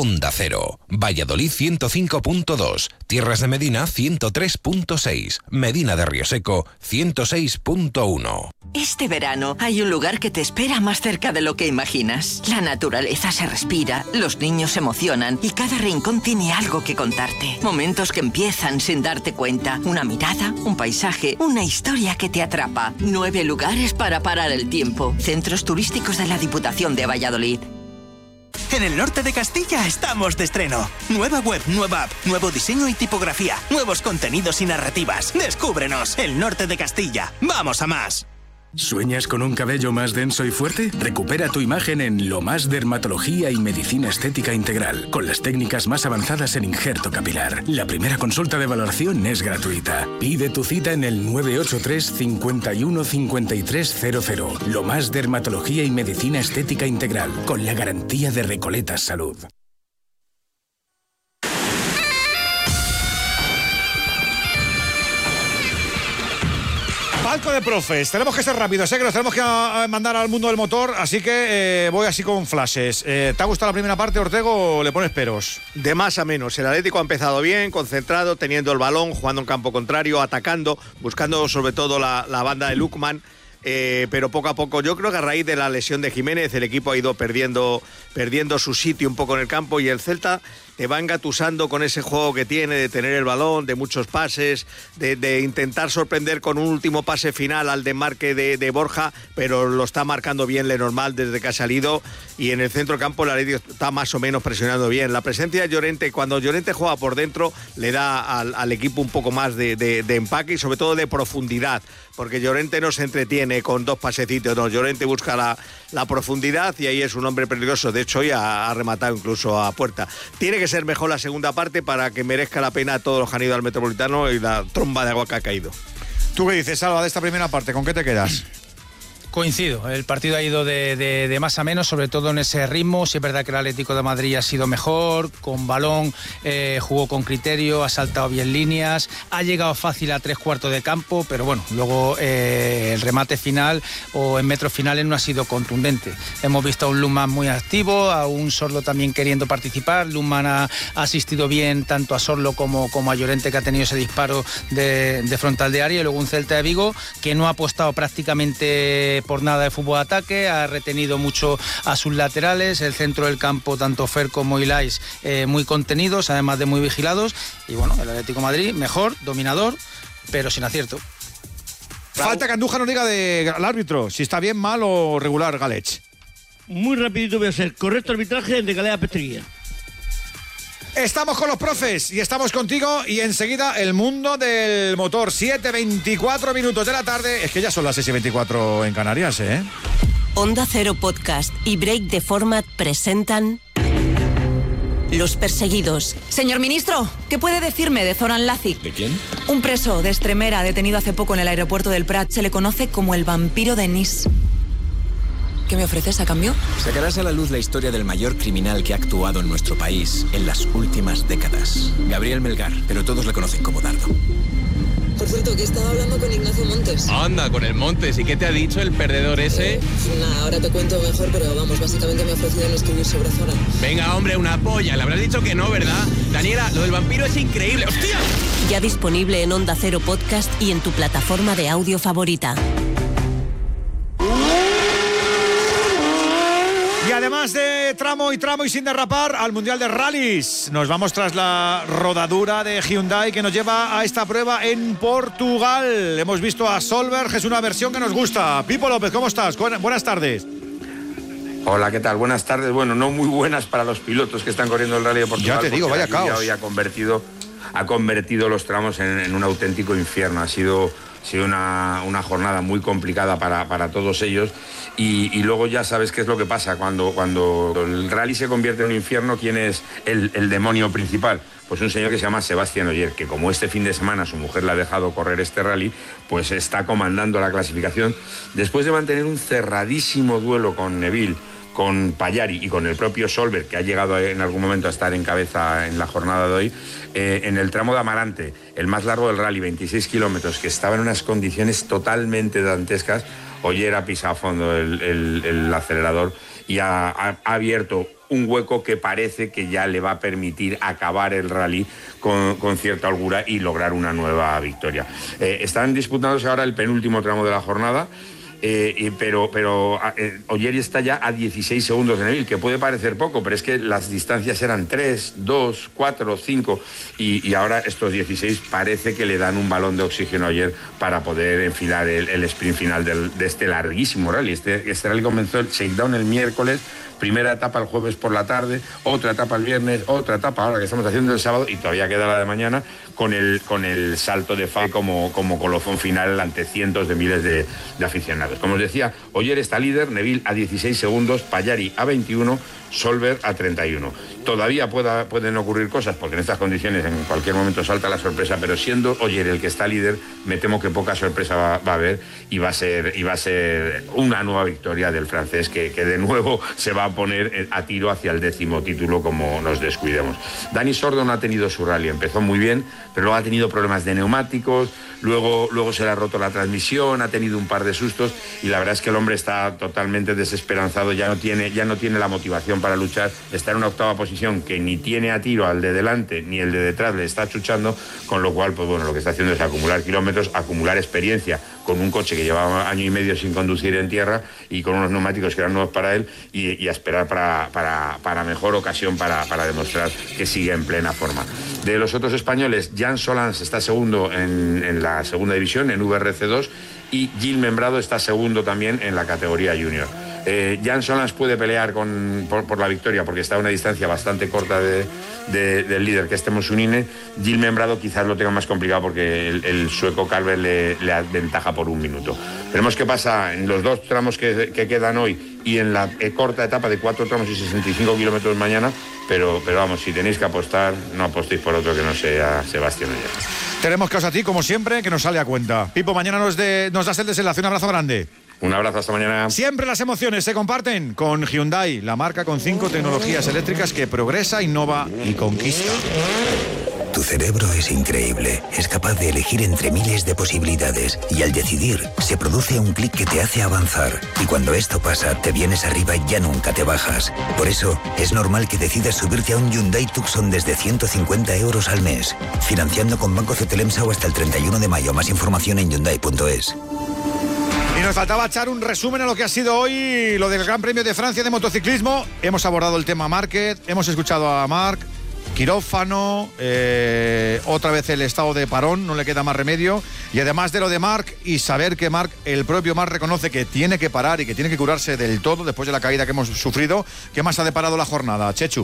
Onda Cero, Valladolid ciento cinco punto dos, Tierras de Medina ciento tres punto seis, Medina de Rioseco ciento seis punto uno. Este verano hay un lugar que te espera más cerca de lo que imaginas. La naturaleza se respira, los niños se emocionan y cada rincón tiene algo que contarte. Momentos que empiezan sin darte cuenta. Una mirada, un paisaje, una historia que te atrapa. Nueve lugares para parar el tiempo. Centros turísticos de la Diputación de Valladolid. En el norte de Castilla estamos de estreno. Nueva web, nueva app, nuevo diseño y tipografía, nuevos contenidos y narrativas. Descúbrenos, el norte de Castilla. ¡Vamos a más! ¿Sueñas con un cabello más denso y fuerte? Recupera tu imagen en Lo Más Dermatología y Medicina Estética Integral, con las técnicas más avanzadas en injerto capilar. La primera consulta de valoración es gratuita. Pide tu cita en el nueve ocho tres, cincuenta y uno, cincuenta y tres cero cero. Lo Más Dermatología y Medicina Estética Integral, con la garantía de Recoletas Salud. Palco de profes, tenemos que ser rápidos, sé que nos tenemos que a, a mandar al mundo del motor, así que eh, voy así con flashes. Eh, ¿Te ha gustado la primera parte, Ortego, o le pones peros? De más a menos. El Atlético ha empezado bien, concentrado, teniendo el balón, jugando en campo contrario, atacando, buscando sobre todo la, la banda de Lukman. Eh, pero poco a poco, yo creo que a raíz de la lesión de Jiménez el equipo ha ido perdiendo, perdiendo su sitio un poco en el campo, y el Celta te va engatusando con ese juego que tiene de tener el balón, de muchos pases, de, de intentar sorprender con un último pase final al desmarque de, de Borja, pero lo está marcando bien Lenormand desde que ha salido, y en el centro campo el Atlético está más o menos presionando bien. La presencia de Llorente, cuando Llorente juega por dentro, le da al, al equipo un poco más de, de, de empaque y sobre todo de profundidad, porque Llorente no se entretiene con dos pasecitos, no, Llorente busca la, la profundidad y ahí es un hombre peligroso. De hecho, hoy ha, ha rematado incluso a puerta. Tiene que ser mejor la segunda parte para que merezca la pena a todos los que han ido al Metropolitano y la tromba de agua que ha caído. ¿Tú qué dices, Salva, de esta primera parte? ¿Con qué te quedas? Coincido, el partido ha ido de, de, de más a menos, sobre todo en ese ritmo. Sí es verdad que el Atlético de Madrid ha sido mejor, con balón, eh, jugó con criterio, ha saltado bien líneas, ha llegado fácil a tres cuartos de campo, pero bueno, luego eh, el remate final o en metros finales no ha sido contundente. Hemos visto a un Lukman muy activo, a un Sorlo también queriendo participar. Lukman ha, ha asistido bien tanto a Sorlo como, como a Llorente, que ha tenido ese disparo de, de frontal de área, y luego un Celta de Vigo que no ha apostado prácticamente por nada de fútbol de ataque, ha retenido mucho a sus laterales, el centro del campo, tanto Fer como Ilais, eh, muy contenidos, además de muy vigilados, y bueno, el Atlético de Madrid mejor, dominador, pero sin acierto. Falta que Andújar nos diga del árbitro, si está bien, mal o regular, Galech. Muy rapidito voy a ser, correcto arbitraje de Galea Petreguía. Estamos con los profes y estamos contigo, y enseguida el mundo del motor. Siete veinticuatro minutos de la tarde. Es que ya son las seis y veinticuatro en Canarias, ¿eh? Onda Cero Podcast y Break the Format presentan Los Perseguidos. Señor ministro, ¿qué puede decirme de Zoran Lazic? ¿De quién? Un preso de Extremera detenido hace poco en el aeropuerto del Prat. Se le conoce como el vampiro de Nice. ¿Qué me ofreces a cambio? Sacarás a la luz la historia del mayor criminal que ha actuado en nuestro país en las últimas décadas. Gabriel Melgar, pero todos le conocen como Dardo. Por cierto, que estaba hablando con Ignacio Montes. Anda, con el Montes. ¿Y qué te ha dicho el perdedor ese? Eh, nah, ahora te cuento mejor, pero vamos, básicamente me ha ofrecido no escribir sobre Zoran. Venga, hombre, una polla. Le habrás dicho que no, ¿verdad? Daniela, lo del vampiro es increíble. ¡Hostia! Ya disponible en Onda Cero Podcast y en tu plataforma de audio favorita. Y además de tramo y tramo y sin derrapar, al Mundial de Rallys. Nos vamos tras la rodadura de Hyundai que nos lleva a esta prueba en Portugal. Hemos visto a Solberg, es una versión que nos gusta. Pipo López, ¿cómo estás? Buenas tardes. Hola, ¿qué tal? Buenas tardes. Bueno, no muy buenas para los pilotos que están corriendo el Rally de Portugal. Ya te digo, vaya caos. Hoy ha convertido, ha convertido los tramos en, en un auténtico infierno. Ha sido... Ha sido una, una jornada muy complicada para, para todos ellos, y, y luego ya sabes qué es lo que pasa cuando, cuando el rally se convierte en un infierno. ¿Quién es el, el demonio principal? Pues un señor que se llama Sebastián Ogier, que como este fin de semana su mujer le ha dejado correr este rally, pues está comandando la clasificación después de mantener un cerradísimo duelo con Neville, con Payari y con el propio Solberg, que ha llegado en algún momento a estar en cabeza en la jornada de hoy, eh, en el tramo de Amarante, el más largo del rally, veintiséis kilómetros, que estaba en unas condiciones totalmente dantescas. Oyer ha pisado a fondo el, el, el acelerador y ha, ha, ha abierto un hueco que parece que ya le va a permitir acabar el rally con, con cierta holgura y lograr una nueva victoria. Eh, están disputándose ahora el penúltimo tramo de la jornada. Eh, y, pero pero eh, Ogier está ya a dieciséis segundos de Neville, que puede parecer poco, pero es que las distancias eran tres, dos, cuatro, cinco y, y ahora estos dieciséis parece que le dan un balón de oxígeno a Ogier para poder enfilar el, el sprint final del, de este larguísimo rally. Este, este rally comenzó el shakedown el miércoles, primera etapa el jueves por la tarde, otra etapa el viernes, otra etapa ahora que estamos haciendo el sábado y todavía queda la de mañana con el, con el salto de Fabio como, como colofón final ante cientos de miles de, de aficionados. Como os decía, Ogier está líder, Neville a dieciséis segundos, Pagliari a veintiuno, Solberg a treinta y uno. Todavía pueda, pueden ocurrir cosas, porque en estas condiciones en cualquier momento salta la sorpresa, pero siendo Ogier el que está líder, me temo que poca sorpresa va, va a haber y va a ser, y va a ser una nueva victoria del francés que, que de nuevo se va a poner a tiro hacia el décimo título como nos descuidemos. Dani Sordo no ha tenido su rally, empezó muy bien, pero luego ha tenido problemas de neumáticos, luego, luego se le ha roto la transmisión, ha tenido un par de sustos y la verdad es que el hombre está totalmente desesperanzado, ya no tiene, ya no tiene la motivación para luchar, está en una octava posición que ni tiene a tiro al de delante ni el de detrás le está chuchando, con lo cual pues bueno, lo que está haciendo es acumular kilómetros, acumular experiencia con un coche que llevaba año y medio sin conducir en tierra y con unos neumáticos que eran nuevos para él y, y a esperar para, para, para mejor ocasión para, para demostrar que sigue en plena forma. De los otros españoles, Jan Solans está segundo en, en la segunda división, en V R C dos, y Gil Membrado está segundo también en la categoría junior. Eh, Jan Solans puede pelear con, por, por la victoria porque está a una distancia bastante corta de, de, del líder, que es Temo Sunine. Gil Membrado quizás lo tenga más complicado porque el, el sueco Calver le, le aventaja por un minuto. Veremos qué pasa en los dos tramos que, que quedan hoy y en la eh, corta etapa de cuatro tramos y sesenta y cinco kilómetros mañana, pero, pero vamos, si tenéis que apostar, no apostéis por otro que no sea Sebastián Ogier. Tenemos caso a ti, como siempre, que nos sale a cuenta. Pipo, mañana nos, de, nos das el desenlace. Un abrazo grande. Un abrazo, hasta mañana. Siempre las emociones se comparten con Hyundai, la marca con cinco tecnologías eléctricas que progresa, innova y conquista. Tu cerebro es increíble, es capaz de elegir entre miles de posibilidades y al decidir se produce un clic que te hace avanzar y cuando esto pasa te vienes arriba y ya nunca te bajas. Por eso es normal que decidas subirte a un Hyundai Tucson desde ciento cincuenta euros al mes, financiando con Banco Cetelemsa o hasta el treinta y uno de mayo. Más información en Hyundai punto es. Y nos faltaba echar un resumen a lo que ha sido hoy lo del Gran Premio de Francia de motociclismo. Hemos abordado el tema Márquez, hemos escuchado a Marc, quirófano, eh, otra vez el estado de parón, no le queda más remedio. Y además de lo de Marc y saber que Marc, el propio Marc reconoce que tiene que parar y que tiene que curarse del todo después de la caída que hemos sufrido. ¿Qué más ha deparado la jornada, Chechu?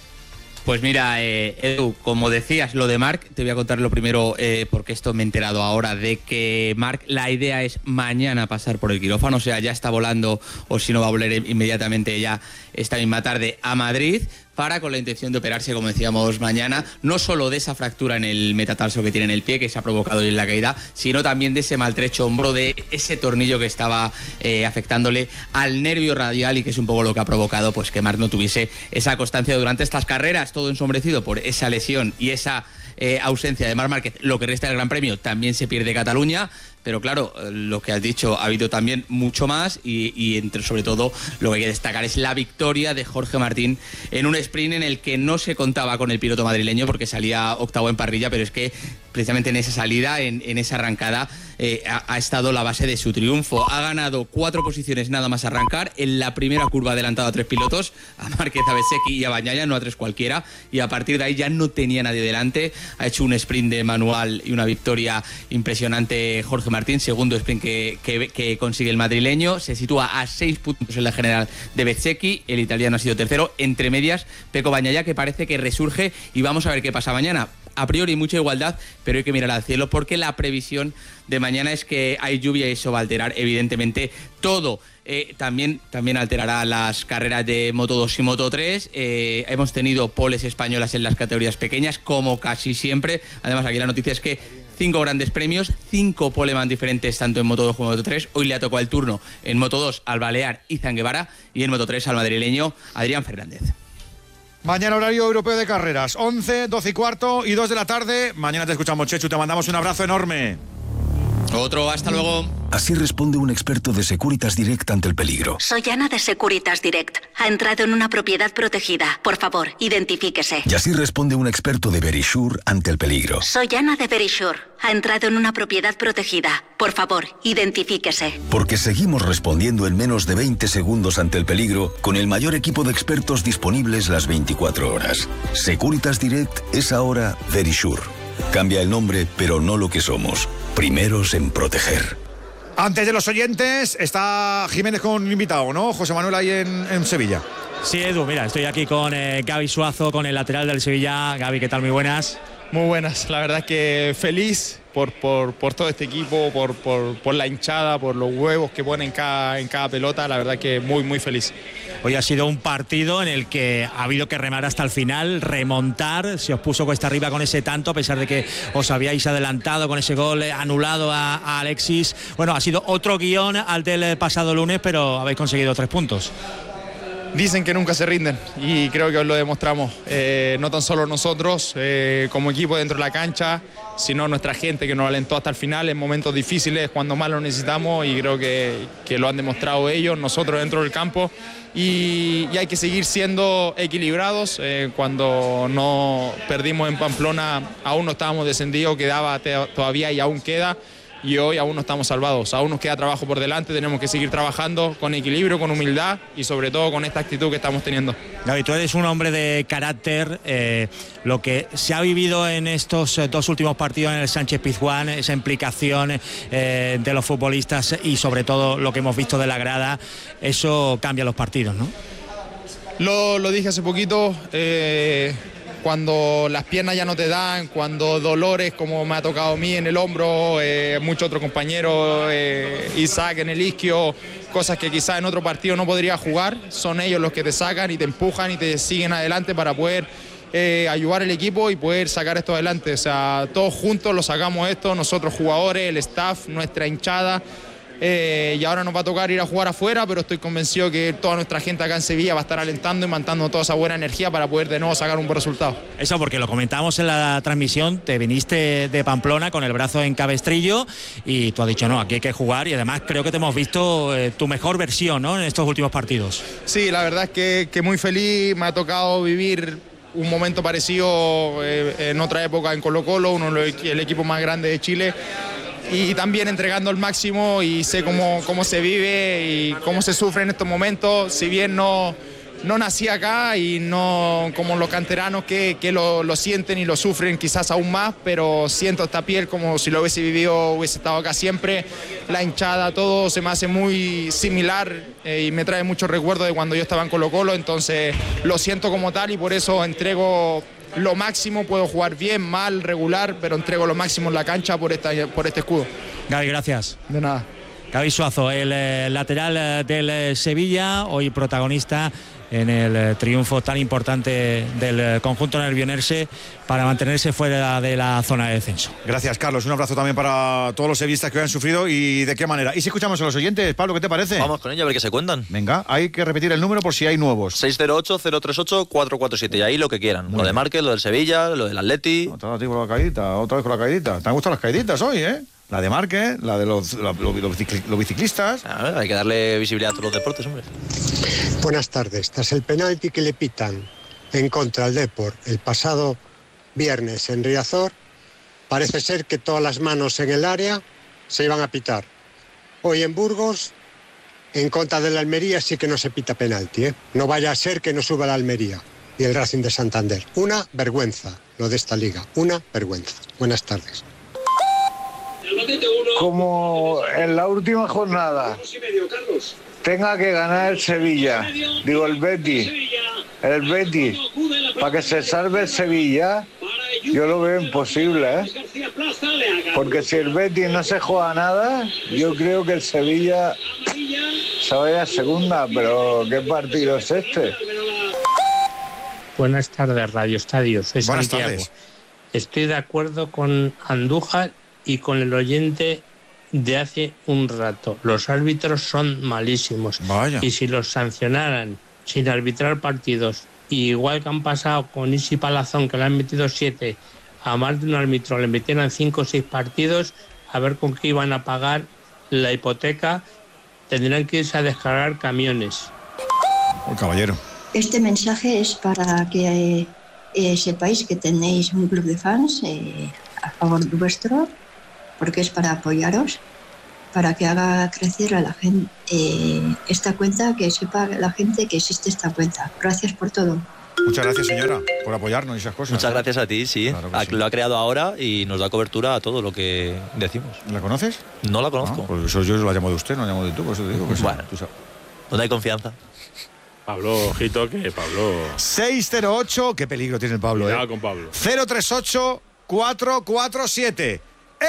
Pues mira, eh, Edu, como decías, lo de Marc, te voy a contar lo primero, eh, porque esto me he enterado ahora, de que Marc, la idea es mañana pasar por el quirófano, o sea, ya está volando, o si no va a volver inmediatamente ya esta misma tarde a Madrid, para con la intención de operarse, como decíamos, mañana, no solo de esa fractura en el metatarso que tiene en el pie, que se ha provocado en la caída, sino también de ese maltrecho hombro, de ese tornillo que estaba eh, afectándole al nervio radial y que es un poco lo que ha provocado pues que Marc no tuviese esa constancia durante estas carreras, todo ensombrecido por esa lesión y esa eh, ausencia de Marc Márquez. Lo que resta del Gran Premio también se pierde Cataluña, pero claro, lo que has dicho, ha habido también mucho más y, y entre, sobre todo lo que hay que destacar es la victoria de Jorge Martín en un sprint en el que no se contaba con el piloto madrileño porque salía octavo en parrilla, pero es que precisamente en esa salida, en, en esa arrancada, eh, ha, ha estado la base de su triunfo. Ha ganado cuatro posiciones nada más arrancar, en la primera curva adelantado a tres pilotos, a Márquez, a Bezzecchi y a Bagnaia, no a tres cualquiera, y a partir de ahí ya no tenía nadie delante. Ha hecho un sprint de manual y una victoria impresionante Jorge Martín, segundo sprint que, que, que consigue el madrileño, se sitúa a seis puntos en la general de Bezzecchi, el italiano ha sido tercero, entre medias Pecco Bagnaia, que parece que resurge, y vamos a ver qué pasa mañana. A priori mucha igualdad, pero hay que mirar al cielo porque la previsión de mañana es que hay lluvia y eso va a alterar evidentemente todo. Eh, también, también alterará las carreras de Moto dos y Moto tres. Eh, hemos tenido poles españolas en las categorías pequeñas, como casi siempre. Además, aquí la noticia es que cinco grandes premios, cinco poleman diferentes tanto en Moto dos como en Moto tres. Hoy le ha tocado el turno en Moto dos al balear Izan Guevara y en Moto tres al madrileño Adrián Fernández. Mañana horario europeo de carreras, once, doce y cuarto y dos de la tarde. Mañana te escuchamos, Chechu, te mandamos un abrazo enorme. Otro, hasta luego. Así responde un experto de Securitas Direct ante el peligro. Soy Ana de Securitas Direct. Ha entrado en una propiedad protegida. Por favor, identifíquese. Y así responde un experto de Verisure ante el peligro. Soy Ana de Verisure. Ha entrado en una propiedad protegida. Por favor, identifíquese. Porque seguimos respondiendo en menos de veinte segundos ante el peligro con el mayor equipo de expertos disponibles las veinticuatro horas. Securitas Direct es ahora Verisure. Cambia el nombre, pero no lo que somos. Primeros en proteger. Antes de los oyentes, está Jiménez con un invitado, ¿no? José Manuel ahí en, en Sevilla. Sí, Edu, mira, estoy aquí con eh, Gaby Suazo, con el lateral del Sevilla. Gaby, ¿qué tal? Muy buenas. Muy buenas, la verdad que feliz por, por, por todo este equipo, por, por, por la hinchada, por los huevos que ponen en cada, en cada pelota, la verdad que muy, muy feliz. Hoy ha sido un partido en el que ha habido que remar hasta el final, remontar, se os puso cuesta arriba con ese tanto, a pesar de que os habíais adelantado con ese gol anulado a, a Alexis. Bueno, ha sido otro guión al del pasado lunes, pero habéis conseguido tres puntos. Dicen que nunca se rinden y creo que os lo demostramos, eh, no tan solo nosotros eh, como equipo dentro de la cancha, sino nuestra gente que nos alentó hasta el final en momentos difíciles, cuando más lo necesitamos, y creo que, que lo han demostrado ellos, nosotros dentro del campo, y, y hay que seguir siendo equilibrados. Eh, cuando no perdimos en Pamplona aún no estábamos descendidos, quedaba te, todavía y aún queda. Y hoy aún no estamos salvados, aún nos queda trabajo por delante, tenemos que seguir trabajando con equilibrio, con humildad y sobre todo con esta actitud que estamos teniendo. Gaby, tú eres un hombre de carácter, eh, lo que se ha vivido en estos eh, dos últimos partidos en el Sánchez Pizjuán, esa implicación eh, de los futbolistas y sobre todo lo que hemos visto de la grada, eso cambia los partidos, ¿no? Lo, lo dije hace poquito, eh, cuando las piernas ya no te dan, cuando dolores como me ha tocado a mí en el hombro, eh, muchos otros compañeros, eh, Isaac en el isquio, cosas que quizás en otro partido no podría jugar, son ellos los que te sacan y te empujan y te siguen adelante para poder eh, ayudar al equipo y poder sacar esto adelante. O sea, todos juntos lo sacamos esto, nosotros jugadores, el staff, nuestra hinchada. Eh, y ahora nos va a tocar ir a jugar afuera, pero estoy convencido que toda nuestra gente acá en Sevilla va a estar alentando y mandando toda esa buena energía para poder de nuevo sacar un buen resultado. Eso porque lo comentábamos en la transmisión, te viniste de Pamplona con el brazo en cabestrillo y tú has dicho, no, aquí hay que jugar, y además creo que te hemos visto eh, tu mejor versión, ¿no?, en estos últimos partidos. Sí, la verdad es que, que muy feliz, me ha tocado vivir un momento parecido eh, en otra época en Colo-Colo, uno el equipo más grande de Chile, y también entregando el máximo, y sé cómo, cómo se vive y cómo se sufre en estos momentos. Si bien no, no nací acá y no como los canteranos que, que lo, lo sienten y lo sufren quizás aún más, pero siento esta piel como si lo hubiese vivido, hubiese estado acá siempre. La hinchada, todo se me hace muy similar eh, y me trae muchos recuerdos de cuando yo estaba en Colo-Colo, entonces lo siento como tal y por eso entrego lo máximo. Puedo jugar bien, mal, regular, pero entrego lo máximo en la cancha por, esta, por este escudo. Gaby, gracias. De nada. Gaby Suazo, el eh, lateral eh, del eh, Sevilla, hoy protagonista en el eh, triunfo tan importante del eh, conjunto nervionense para mantenerse fuera de la zona de descenso. Gracias, Carlos. Un abrazo también para todos los sevillistas que hoy han sufrido y de qué manera. ¿Y si escuchamos a los oyentes? Pablo, ¿qué te parece? Vamos con ella a ver qué se cuentan. Venga, hay que repetir el número por si hay nuevos. seis cero ocho, cero tres ocho, cuatro cuatro siete, y ahí lo que quieran. Muy lo bien. De Márquez, lo del Sevilla, lo del Atleti. Otra vez con la caidita, otra vez con la caidita. ¿Te han gustado las caiditas hoy, eh? La de Márquez, la de los, la, los, los biciclistas. A ver, hay que darle visibilidad a todos los deportes, hombre. Buenas tardes. Tras el penalti que le pitan en contra al Depor el pasado viernes en Riazor, parece ser que todas las manos en el área se iban a pitar. Hoy en Burgos, en contra de la Almería, sí que no se pita penalti, ¿eh? No vaya a ser que no suba la Almería y el Racing de Santander. Una vergüenza lo de esta liga, una vergüenza. Buenas tardes. Como en la última jornada tenga que ganar el Sevilla, digo el Betis, el Betis, para que se salve el Sevilla, yo lo veo imposible, ¿eh? Porque si el Betis no se juega nada, yo creo que el Sevilla se vaya a segunda, pero ¿qué partido es este? Buenas tardes, Radio Estadio, soy Buenas Santiago. tardes. Estoy de acuerdo con Andújar y con el oyente de hace un rato. Los árbitros son malísimos. Vaya. Y si los sancionaran sin arbitrar partidos, igual que han pasado con Isi Palazón, que le han metido siete, a más de un árbitro le metieran cinco o seis partidos, a ver con qué iban a pagar la hipoteca, tendrán que irse a descargar camiones. El caballero. Este mensaje es para que eh, sepáis que tenéis un club de fans eh, a favor vuestro, porque es para apoyaros, para que haga crecer a la gente eh, esta cuenta, que sepa la gente que existe esta cuenta. Gracias por todo. Muchas gracias, señora, por apoyarnos y esas cosas. Muchas gracias a ti, sí. Claro que A- sí. Lo ha creado ahora y nos da cobertura a todo lo que decimos. ¿La conoces? No la conozco. Ah, pues eso yo la llamo de usted, no la llamo de tú, por eso te digo que sí, Bueno. tú sabes. ¿Dónde hay confianza? Pablo, ojito, que Pablo. seis cero ocho, qué peligro tiene el Pablo, Cuidado ¿eh? con Pablo. cero tres ocho cuatro cuatro siete.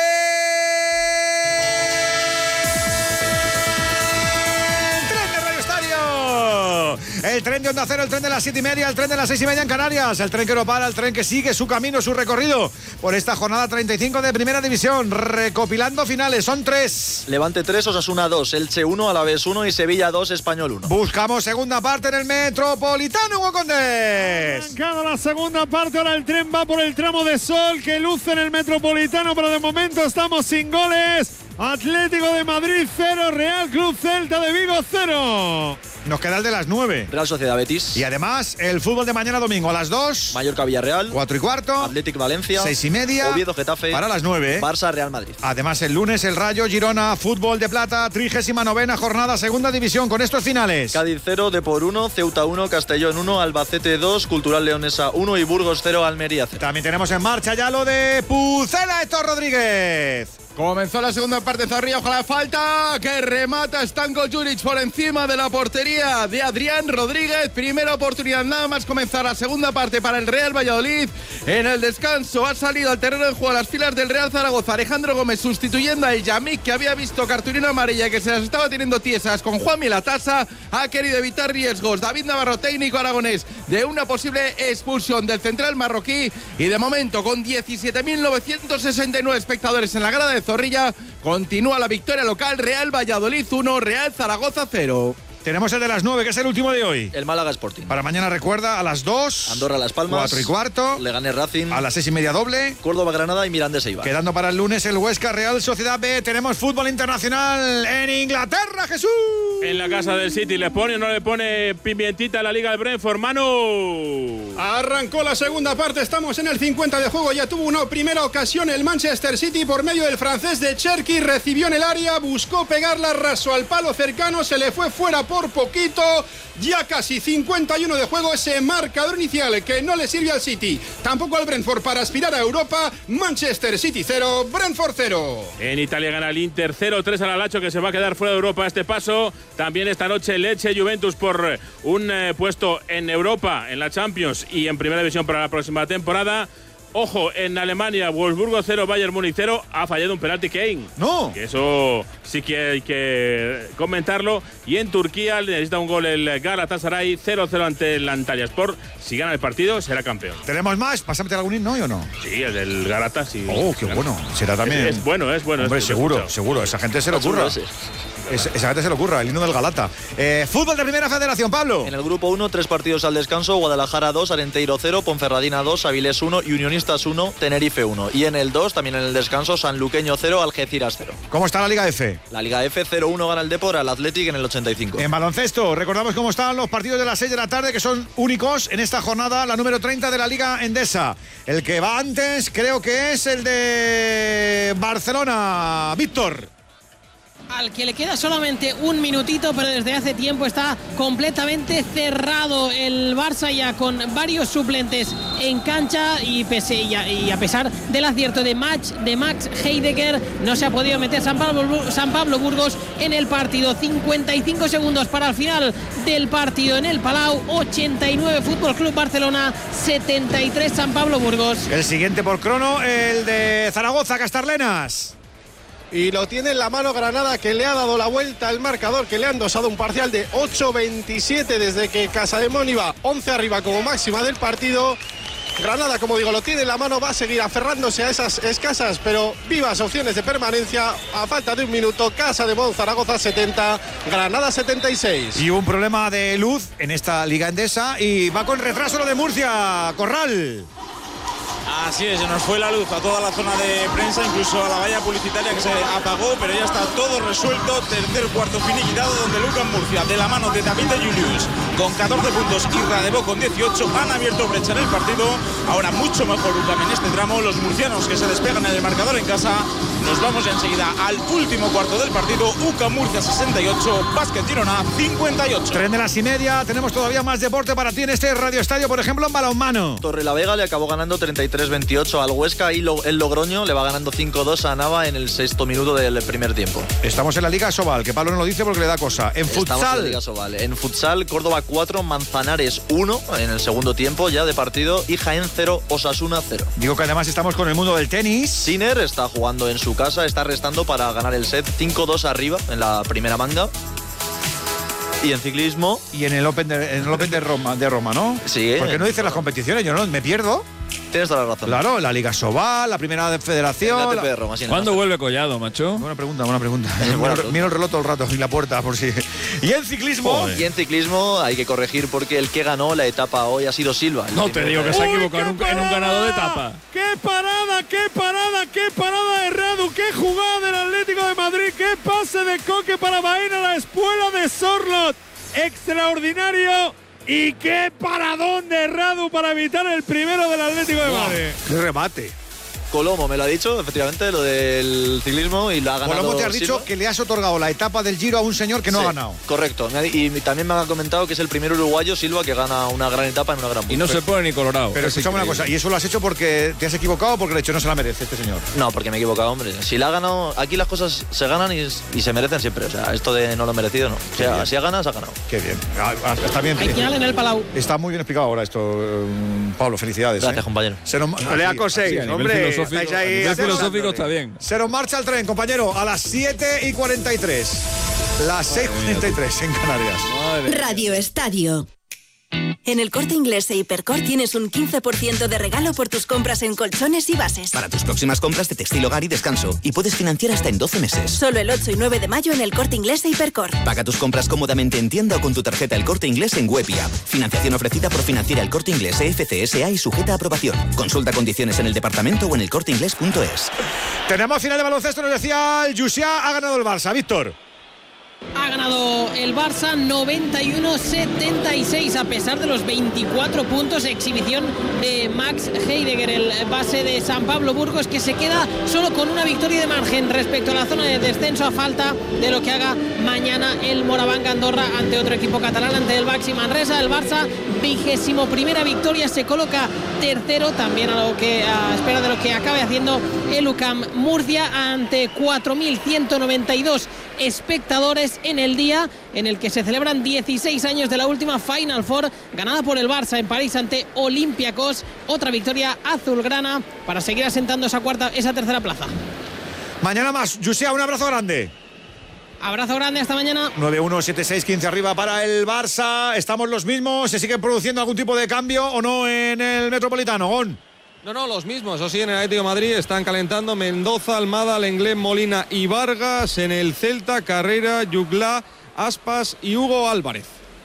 El tren de Onda Cero, el tren de las siete y media, el tren de las seis y media en Canarias, el tren que no para, el tren que sigue su camino, su recorrido por esta jornada treinta y cinco de Primera División, recopilando finales, son tres. Levante tres, Osasuna dos, Elche uno, Alavés uno y Sevilla dos, Español uno. Buscamos segunda parte en el Metropolitano, Hugo Condés. Arrancada la segunda parte, ahora el tren va por el tramo de sol que luce en el Metropolitano, pero de momento estamos sin goles. Atlético de Madrid cero, Real Club Celta de Vigo cero. Nos queda el de las nueve. Real Sociedad Betis. Y además, el fútbol de mañana domingo a las dos. Mallorca Villarreal. Cuatro y cuarto. Atlético Valencia. Seis y media. Oviedo Getafe. Para las nueve. Barça Real Madrid. Además, el lunes, el Rayo Girona, fútbol de plata, trigésima novena jornada, segunda división, con estos finales. Cádiz cero, Depor uno, Ceuta uno, Castellón uno, Albacete dos, Cultural Leonesa uno y Burgos cero, Almería cero. También tenemos en marcha ya lo de Pucela, Héctor Rodríguez. Comenzó la segunda parte, Zorrilla, ojalá falta, que remata Stanko Juric por encima de la portería de Adrián Rodríguez. Primera oportunidad, nada más comenzar la segunda parte para el Real Valladolid. En el descanso ha salido al terreno de juego a las filas del Real Zaragoza Alejandro Gómez, sustituyendo a Yamik, que había visto cartulina amarilla y que se las estaba teniendo tiesas con Juanmi Latasa. Ha querido evitar riesgos David Navarro, técnico aragonés, de una posible expulsión del central marroquí. Y de momento, con diecisiete mil novecientos sesenta y nueve espectadores en la grada de Zorrilla, continúa la victoria local. Real Valladolid uno, Real Zaragoza cero. Tenemos el de las nueve, que es el último de hoy. El Málaga Sporting. Para mañana, recuerda, a las dos. Andorra Las Palmas. Cuatro y cuarto. Leganés Racing. A las seis y media doble. Córdoba Granada y Mirandés Eibar. Quedando para el lunes el Huesca Real Sociedad B. Tenemos fútbol internacional en Inglaterra, Jesús. En la casa del City, ¿le pone o no le pone pimientita a la Liga del Brentford, Manu? Arrancó la segunda parte, estamos en el cincuenta de juego, ya tuvo una primera ocasión el Manchester City por medio del francés de Cherki, recibió en el área, buscó pegarla, raso al palo cercano, se le fue fuera por poquito, ya casi cincuenta y uno de juego, ese marcador inicial que no le sirve al City, tampoco al Brentford para aspirar a Europa. Manchester City cero, Brentford cero. En Italia gana el Inter cero tres al Alacho, que se va a quedar fuera de Europa a este paso. También esta noche Lecce Juventus por un eh, puesto en Europa, en la Champions y en Primera División para la próxima temporada. Ojo, en Alemania, Wolfsburgo cero, Bayern Múnich cero. Ha fallado un penalti Kane. ¡No! Que eso sí que hay que comentarlo. Y en Turquía necesita un gol el Galatasaray cero cero ante el Antalyaspor. Si gana el partido, será campeón. ¿Tenemos más? ¿Pásame algún himno hoy o no? Sí, el del Galata, sí. Oh, qué bueno. Será también. Es, es bueno, es bueno. Hombre, es seguro, seguro. Esa gente se lo ocurra. Es, esa gente se le ocurra, el himno del Galata. Eh, fútbol de Primera Federación, Pablo. En el grupo uno, tres partidos al descanso: Guadalajara dos, Arenteiro cero, Ponferradina dos, Avilés uno y Unionistas uno, Tenerife uno. Y en el dos, también en el descanso, Sanluqueño cero, Algeciras cero. ¿Cómo está la Liga F? La Liga F cero uno gana el Depor al Athletic en el ochenta y cinco. En baloncesto, recordamos cómo están los partidos de las seis de la tarde, que son únicos en esta jornada, la número treinta de la Liga Endesa. El que va antes creo que es el de Barcelona. Víctor. Al que le queda solamente un minutito, pero desde hace tiempo está completamente cerrado el Barça, ya con varios suplentes en cancha, y pese y a, y a pesar del acierto de, match, de Max Heidegger, no se ha podido meter San Pablo, San Pablo Burgos en el partido. cincuenta y cinco segundos para el final del partido en el Palau. ochenta y nueve Fútbol Club Barcelona, setenta y tres San Pablo Burgos. El siguiente por crono, el de Zaragoza, Castarlenas. Y lo tiene en la mano Granada, que le ha dado la vuelta al marcador, que le han dosado un parcial de ocho veintisiete desde que Casademón iba once arriba como máxima del partido. Granada, como digo, lo tiene en la mano, va a seguir aferrándose a esas escasas pero vivas opciones de permanencia. A falta de un minuto, Casademón, Zaragoza setenta, Granada setenta y seis. Y un problema de luz en esta Liga Endesa y va con retraso lo de Murcia, Corral. Así es, se nos fue la luz a toda la zona de prensa, incluso a la valla publicitaria que se apagó, pero ya está todo resuelto. Tercer cuarto finiquitado, donde Lucan Murcia, de la mano de David de Julius, con catorce puntos y Radebo con dieciocho, han abierto brecha en el partido. Ahora mucho mejor Lucan en este tramo. Los murcianos que se despegan en el marcador en casa. Nos vamos ya enseguida al último cuarto del partido. U C A M Murcia sesenta y ocho, Básquet Girona cincuenta y ocho. Tren de las y media, tenemos todavía más deporte para ti en este Radio Estadio, por ejemplo en balonmano. Torrelavega le acabó ganando treinta y tres veintiocho al Huesca y lo, el Logroño le va ganando cinco dos a Nava en el sexto minuto del primer tiempo. Estamos en la Liga Sobal, que Pablo no lo dice porque le da cosa. En Estamos futsal. En la Liga Sobal. En futsal, Córdoba cuatro, Manzanares uno en el segundo tiempo ya de partido y Jaén cero, Osasuna cero. Digo que además estamos con el mundo del tenis. Sinner está jugando en su casa, está restando para ganar el set cinco dos arriba en la primera manga. Y en ciclismo. Y en el Open de, en el Open de Roma, de Roma, ¿no? Sí. Porque no dice las competiciones, yo no me pierdo. Tienes toda la razón. Claro, la Liga Sobal, la primera de Federación. La A T P de Roma, sí, ¿Cuándo vuelve Collado, macho? Buena pregunta, buena pregunta. Miro, miro el reloj todo el rato y la puerta por si. Y en ciclismo. Joder. Y en ciclismo hay que corregir porque el que ganó la etapa hoy ha sido Silva. No te digo que se ha equivocado en un, en un ganador de etapa. ¡Qué parada, qué parada, qué parada de Radu! ¡Qué jugada del Atlético de Madrid! ¡Qué pase de Coque para Baena, la espuela de Sorlot! ¡Extraordinario! Y qué paradón de Radu para evitar el primero del Atlético de Madrid. ¡Qué remate! Colomo me lo ha dicho, efectivamente, lo del ciclismo y lo ha ganado. Colomo te has dicho Silva. que le has otorgado la etapa del Giro a un señor que no sí, ha ganado. Correcto. Y también me ha comentado que es el primer uruguayo, Silva, que gana una gran etapa en una gran vuelta. Y no se pone ni colorado. Pero escuchame una cosa, ¿y eso lo has hecho porque te has equivocado o porque el hecho no se la merece este señor? No, porque me he equivocado, hombre. Si la ha ganado, aquí las cosas se ganan y, y se merecen siempre. O sea, esto de no lo merecido, no. O sea, si ha ganado, se ha ganado. Qué bien. Ah, ah, está bien. Hay final en el Palau. Está muy bien explicado ahora esto, um, Pablo. Felicidades. Gracias, ¿eh? compañero. Se nos... Pelea con seis, sí, hombre. Estáis ahí. El filosófico está bien. Se nos marcha el tren, compañero, a las siete y cuarenta y tres. Las seis y cuarenta y tres en Canarias. Madre. Radio Estadio. En el Corte Inglés e Hipercor tienes un quince por ciento de regalo por tus compras en colchones y bases. Para tus próximas compras de textil, hogar y descanso. Y puedes financiar hasta en doce meses. Solo el ocho y nueve de mayo en el Corte Inglés e Hipercor. Paga tus compras cómodamente en tienda o con tu tarjeta El Corte Inglés en web y app. Financiación ofrecida por Financiera El Corte Inglés E F C S A y sujeta a aprobación. Consulta condiciones en el departamento o en el corte inglés punto es. Tenemos final de baloncesto, nos decía el Jussiá, ha ganado el Barça. Víctor. Ha ganado el Barça noventa y uno setenta y seis a pesar de los veinticuatro puntos. Exhibición de Max Heidegger, el base de San Pablo Burgos, que se queda solo con una victoria de margen respecto a la zona de descenso a falta de lo que haga mañana el Moraván Andorra ante otro equipo catalán, ante el Baxi Manresa. El Barça, vigésimo primera victoria, se coloca tercero también a lo que a espera de lo que acabe haciendo el U C A M Murcia ante cuatro mil ciento noventa y dos espectadores en el día en el que se celebran dieciséis años de la última Final Four ganada por el Barça en París ante Olympiacos. Otra victoria azulgrana para seguir asentando esa cuarta, esa tercera plaza. Mañana más, Jussiá, un abrazo grande. Abrazo grande, hasta mañana. nueve uno siete seis quince arriba para el Barça. Estamos los mismos. ¿Se sigue produciendo algún tipo de cambio o no en el Metropolitano? Gon. No, no, los mismos. O sí, en el Atlético de Madrid están calentando Mendoza, Almada, Lenglet, Molina y Vargas. En el Celta, Carrera, Yuglá, Aspas y Hugo Álvarez.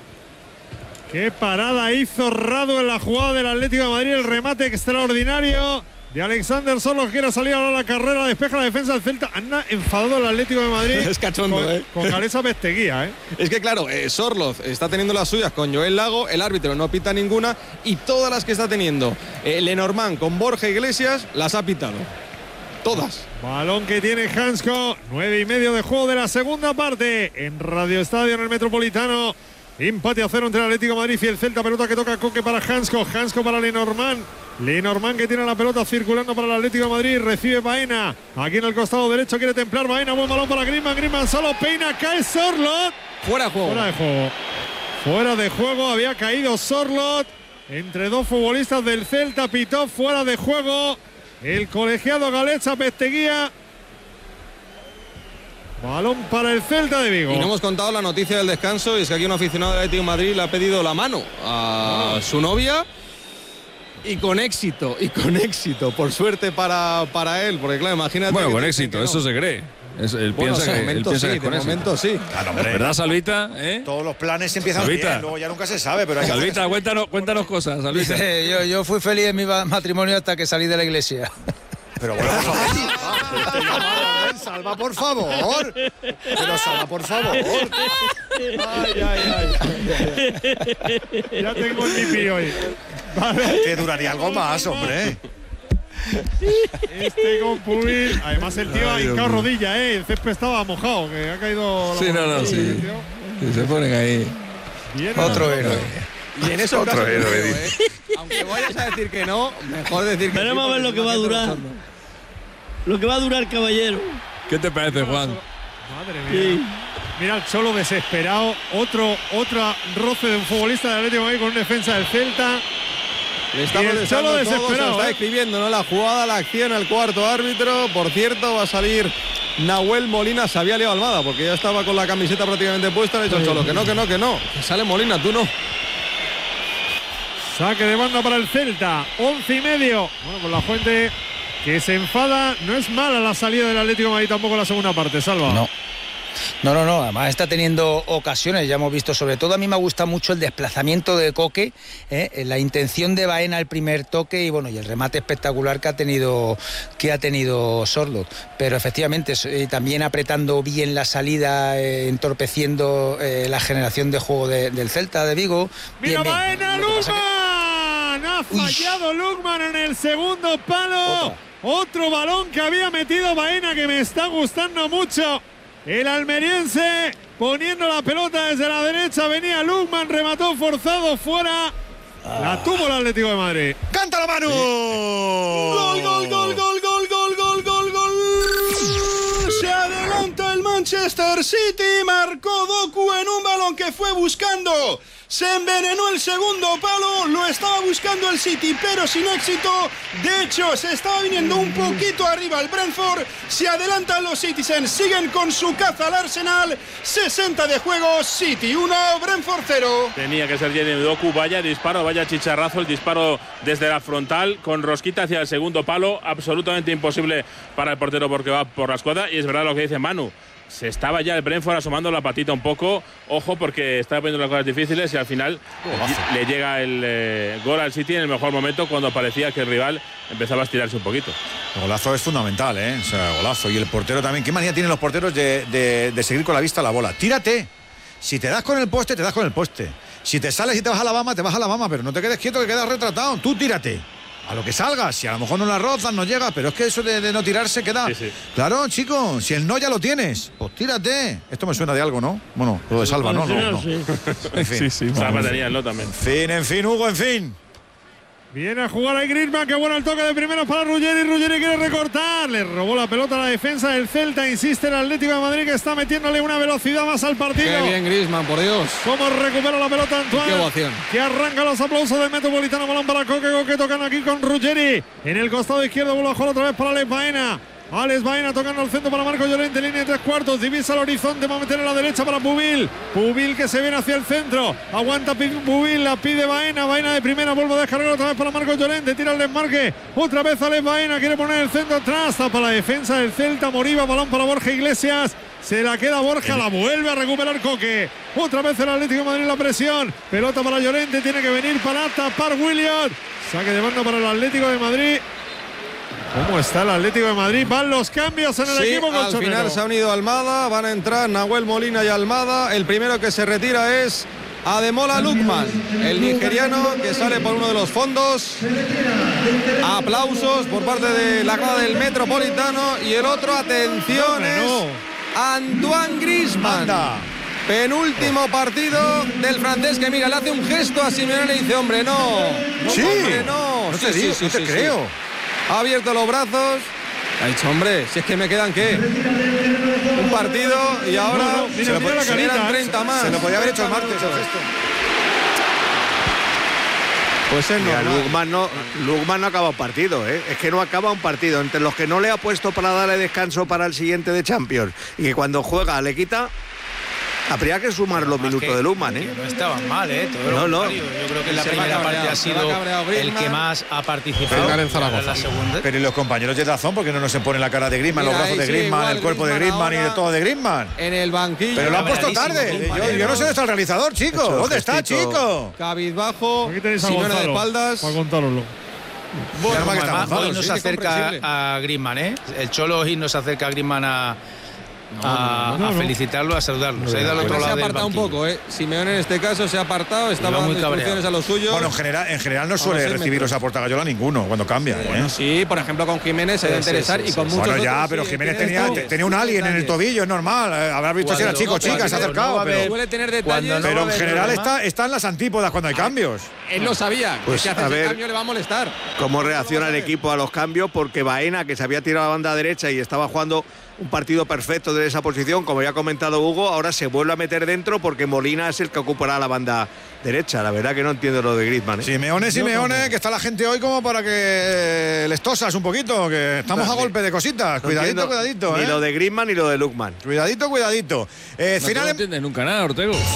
Qué parada hizo Radu en la jugada del Atlético de Madrid. El remate extraordinario de Alexander Sorlot, quiere salir ahora a la carrera, despeja la defensa del Celta. Anda enfadado el Atlético de Madrid. Es cachondo, con, ¿eh? Con Caresa Besteguía, ¿eh? Es que claro, eh, Sorlot está teniendo las suyas con Joel Lago, el árbitro no pita ninguna y todas las que está teniendo eh, Lenormand con Borja Iglesias las ha pitado. Todas. Balón que tiene Hansko, nueve y medio de juego de la segunda parte en Radio Estadio en el Metropolitano. Empate a cero entre el Atlético de Madrid y el Celta. Pelota que toca Coque para Hansko, Hansko para Lenormand. Lenormand que tiene la pelota circulando para el Atlético de Madrid. Recibe Baena. Aquí en el costado derecho quiere templar Baena. Buen balón para Griezmann. Griezmann solo peina. Cae Sorlot. Fuera de juego. Fuera de juego. Fuera de juego. Había caído Sorlot entre dos futbolistas del Celta. Pitó fuera de juego el colegiado Galeza Besteguía. Balón para el Celta de Vigo. Y no hemos contado la noticia del descanso. Y es que aquí un aficionado del Atlético de Madrid le ha pedido la mano a oh. su novia. Y con éxito, y con éxito, por suerte para, para él, porque claro, imagínate. Bueno, con te éxito, no. eso se cree. Es, él Bueno, piensa de que, él momento piensa sí, que es con de eso. momento sí. Claro, hombre. ¿Verdad, Salvita? ¿Eh? Todos los planes empiezan Salvita. bien, luego ya nunca se sabe, pero hay que Salvita, hacer- cuéntanos, cuéntanos cosas, Salvita. Dice, yo, yo fui feliz en mi ma- matrimonio hasta que salí de la iglesia. Pero bueno, por favor, Salva, por favor. Pero Salva, por favor. Ay, ay, ay. Ya tengo el nipi hoy. Vale. Que duraría algo más, hombre. Este con Pubil. Además, el tío ha Ay, Dios hincado mío. rodilla, ¿eh? El césped estaba mojado, que ha caído. la Sí, no, no, mano. sí. Sí, se ponen ahí. Viene Otro la- héroe. Y en eso Otro héroe, ¿eh? Aunque vayas a decir que no, mejor decir que Veremos sí, a ver porque lo que si no va a haciendo durar. bochorno. Lo que va a durar, caballero. ¿Qué te parece, Juan? Madre mía. Mira el Cholo desesperado. Otro, otra roce de un futbolista de Atlético de Madrid con un defensa del Celta. Le Y estamos el deseando Cholo todo, se lo desesperado, está ¿eh? escribiendo, ¿no? La jugada, la acción, el cuarto árbitro. Por cierto, va a salir Nahuel Molina. Se había liado Almada porque ya estaba con la camiseta prácticamente puesta. Le ha dicho el Cholo que no, que no, que no. Que sale Molina, tú no. Saque de banda para el Celta. Once y medio. Bueno, pues la Fuente que se enfada. No es mala la salida del Atlético de Madrid tampoco en la segunda parte, Salva. No. No, no, no, además está teniendo ocasiones, ya hemos visto, sobre todo a mí me gusta mucho el desplazamiento de Coque, ¿eh? La intención de Baena al primer toque y bueno, y el remate espectacular que ha tenido que ha tenido Sorloth, pero efectivamente eh, también apretando bien la salida, eh, entorpeciendo eh, la generación de juego de, del Celta de Vigo. Mira Bien, bien. Baena, Lo que pasa Lukman. Ha fallado Lukman en el segundo palo. Otro balón que había metido Baena que me está gustando mucho. El almeriense poniendo la pelota desde la derecha. Venía Lukman, remató forzado fuera. La tuvo el Atlético de Madrid. ¡Cántalo, Manu! Gol, gol, gol, gol, gol, gol, gol, gol, gol. Se adelanta el Manchester City. Marcó Doku en un balón que fue buscando. Se envenenó el segundo palo. Lo estaba buscando el City, pero sin éxito. De hecho, se estaba viniendo un poquito arriba el Brentford. Se adelantan los Citizens. Siguen con su caza al Arsenal. sesenta de juego. City uno, Brentford cero. Tenía que ser Jeremy Doku. Vaya disparo, vaya chicharrazo. El disparo desde la frontal con rosquita hacia el segundo palo. Absolutamente imposible para el portero porque va por la escuadra. Y es verdad lo que dice Manu. Se estaba ya el Brentford asomando la patita un poco. Ojo porque estaba poniendo las cosas difíciles y al final le llega el eh, gol al City en el mejor momento cuando parecía que el rival empezaba a estirarse un poquito. El golazo es fundamental, ¿eh? O sea, golazo. Y el portero también. ¿Qué manía tienen los porteros de, de, de seguir con la vista a la bola? Tírate. Si te das con el poste, te das con el poste. Si te sales y te vas a la bama, te vas a la bama. Pero no te quedes quieto que quedas retratado. Tú tírate. A lo que salgas, si a lo mejor no la rozas, no llega, pero es que eso de, de no tirarse queda. Sí, sí. Claro, chico, si el no ya lo tienes, pues tírate. Esto me suena de algo, ¿no? Bueno, lo de Salva, ¿no? No, no. En fin. Sí, sí, Salva vamos. tenía el no también. En fin, en fin, Hugo, en fin. Viene a jugar ahí Griezmann, que bueno el toque de primeros para Ruggeri. Ruggeri quiere recortar. Le robó la pelota a la defensa del Celta. Insiste el Atlético de Madrid que está metiéndole una velocidad más al partido. Qué bien Griezmann, por Dios. Cómo recupera la pelota Antoine. Qué ovación. Que arranca los aplausos del Metropolitano. Balón para Coque. Coque tocan aquí con Ruggeri. En el costado izquierdo vuelve a jugar otra vez para Alex Baena. Alex Baena tocando al centro para Marco Llorente. Línea de tres cuartos. Divisa el horizonte. Va a meter a la derecha para Pubil. Pubil que se viene hacia el centro. Aguanta Pubil. La pide Baena. Baena de primera. Vuelve a descargar otra vez para Marco Llorente. Tira el desmarque. Otra vez Alex Baena. Quiere poner el centro atrás. Para la defensa del Celta. Moriba. Balón para Borja Iglesias. Se la queda Borja. La vuelve a recuperar Coque. Otra vez el Atlético de Madrid la presión. Pelota para Llorente. Tiene que venir para tapar Williams. Saque de banda para el Atlético de Madrid. ¿Cómo está el Atlético de Madrid? Van los cambios en el Sí, equipo al colchonero. final se ha unido Almada, van a entrar Nahuel Molina y Almada. El primero que se retira es Ademola Lukman, el nigeriano que sale por uno de los fondos. Aplausos por parte de la grada del Metropolitano. Y el otro, atención, es Antoine Griezmann. Penúltimo partido del francés que mira, le hace un gesto a Simeone y le dice, hombre, no. no Sí. hombre, no. No te Sí, digo, sí, no te sí, creo. sí. Ha abierto los brazos. Ha dicho, hombre, si es que me quedan, ¿qué? Un partido y ahora No, no, mira, se lo mira po- la se carita, quedan ¿eh? treinta más. Se lo podía haber hecho el martes el gesto. Pues es Mira, normal. Lukman no, Lukman no acaba un partido, ¿eh? Es que no acaba un partido. Entre los que no le ha puesto para darle descanso para el siguiente de Champions y que cuando juega le quita. Habría que sumar los minutos que, de Lukman, ¿eh? No estaban mal, ¿eh? Todo no, no. Yo creo que en la Se primera va parte cabreado, ha se va sido cabreado el Griezmann. que más ha participado. en Zaragoza. La segunda. Pero y los compañeros de Dazón, ¿por qué no nos se pone la cara de Griezmann, Mira, los brazos ahí de sigue Griezmann, igual el cuerpo de Griezmann Griezmann y de ahora. todo de Griezmann? En el banquillo. Pero lo han puesto tarde. Yo, yo no sé dónde está el realizador, chico. Hecho ¿Dónde está, gestito. chico? Cabizbajo, Aquí tenéis a Simeone de Gonzalo, espaldas. para contaroslo. Bueno, Además, que está Gonzalo, hoy nos sí, acerca comprensible. a Griezmann, ¿eh? El Cholo hoy nos acerca a Griezmann a, a, no, no, a no. felicitarlo, a saludarlo. Se ha ido al otro Se ha lado del apartado un banquillo. poco, ¿eh? Simeone en este caso se ha apartado, estaba Iba muy dando instrucciones cabreado. a los suyos. Bueno, en general, en general no A suele los seis recibirlos metros. a Portagayola ninguno cuando cambia, ¿eh? Bueno, sí, por ejemplo, con Jiménez se debe Sí, interesar sí, y sí, con sí. muchos Bueno, ya, otros, pero sí, Jiménez tiene tenía, esto. tenía un alien en el tobillo, es normal. eh, Habrá visto si era Cuando- chico o chica, cuando se ha no acercado. va a pero haber- Suele tener Cuando detalles, no pero va a en haber general problema. está, está en las antípodas cuando hay cambios. él lo sabía, Pues, que si hace a ese ver. cambio le va a molestar. Cómo reacciona el equipo a los cambios, porque Baena, que se había tirado a la banda derecha y estaba jugando un partido perfecto de esa posición, como ya ha comentado Hugo, ahora se vuelve a meter dentro porque Molina es el que ocupará la banda derecha. La verdad que no entiendo lo de Griezmann, ¿eh? Simeone, Simeone, que está la gente hoy como para que eh, les tosas un poquito, que estamos a Dale. golpe de cositas. No Cuidadito, entiendo cuidadito, Ni ¿eh? lo de Griezmann ni lo de Lukman. Cuidadito, cuidadito. Eh, No te final lo en- entiendes nunca nada, Ortego.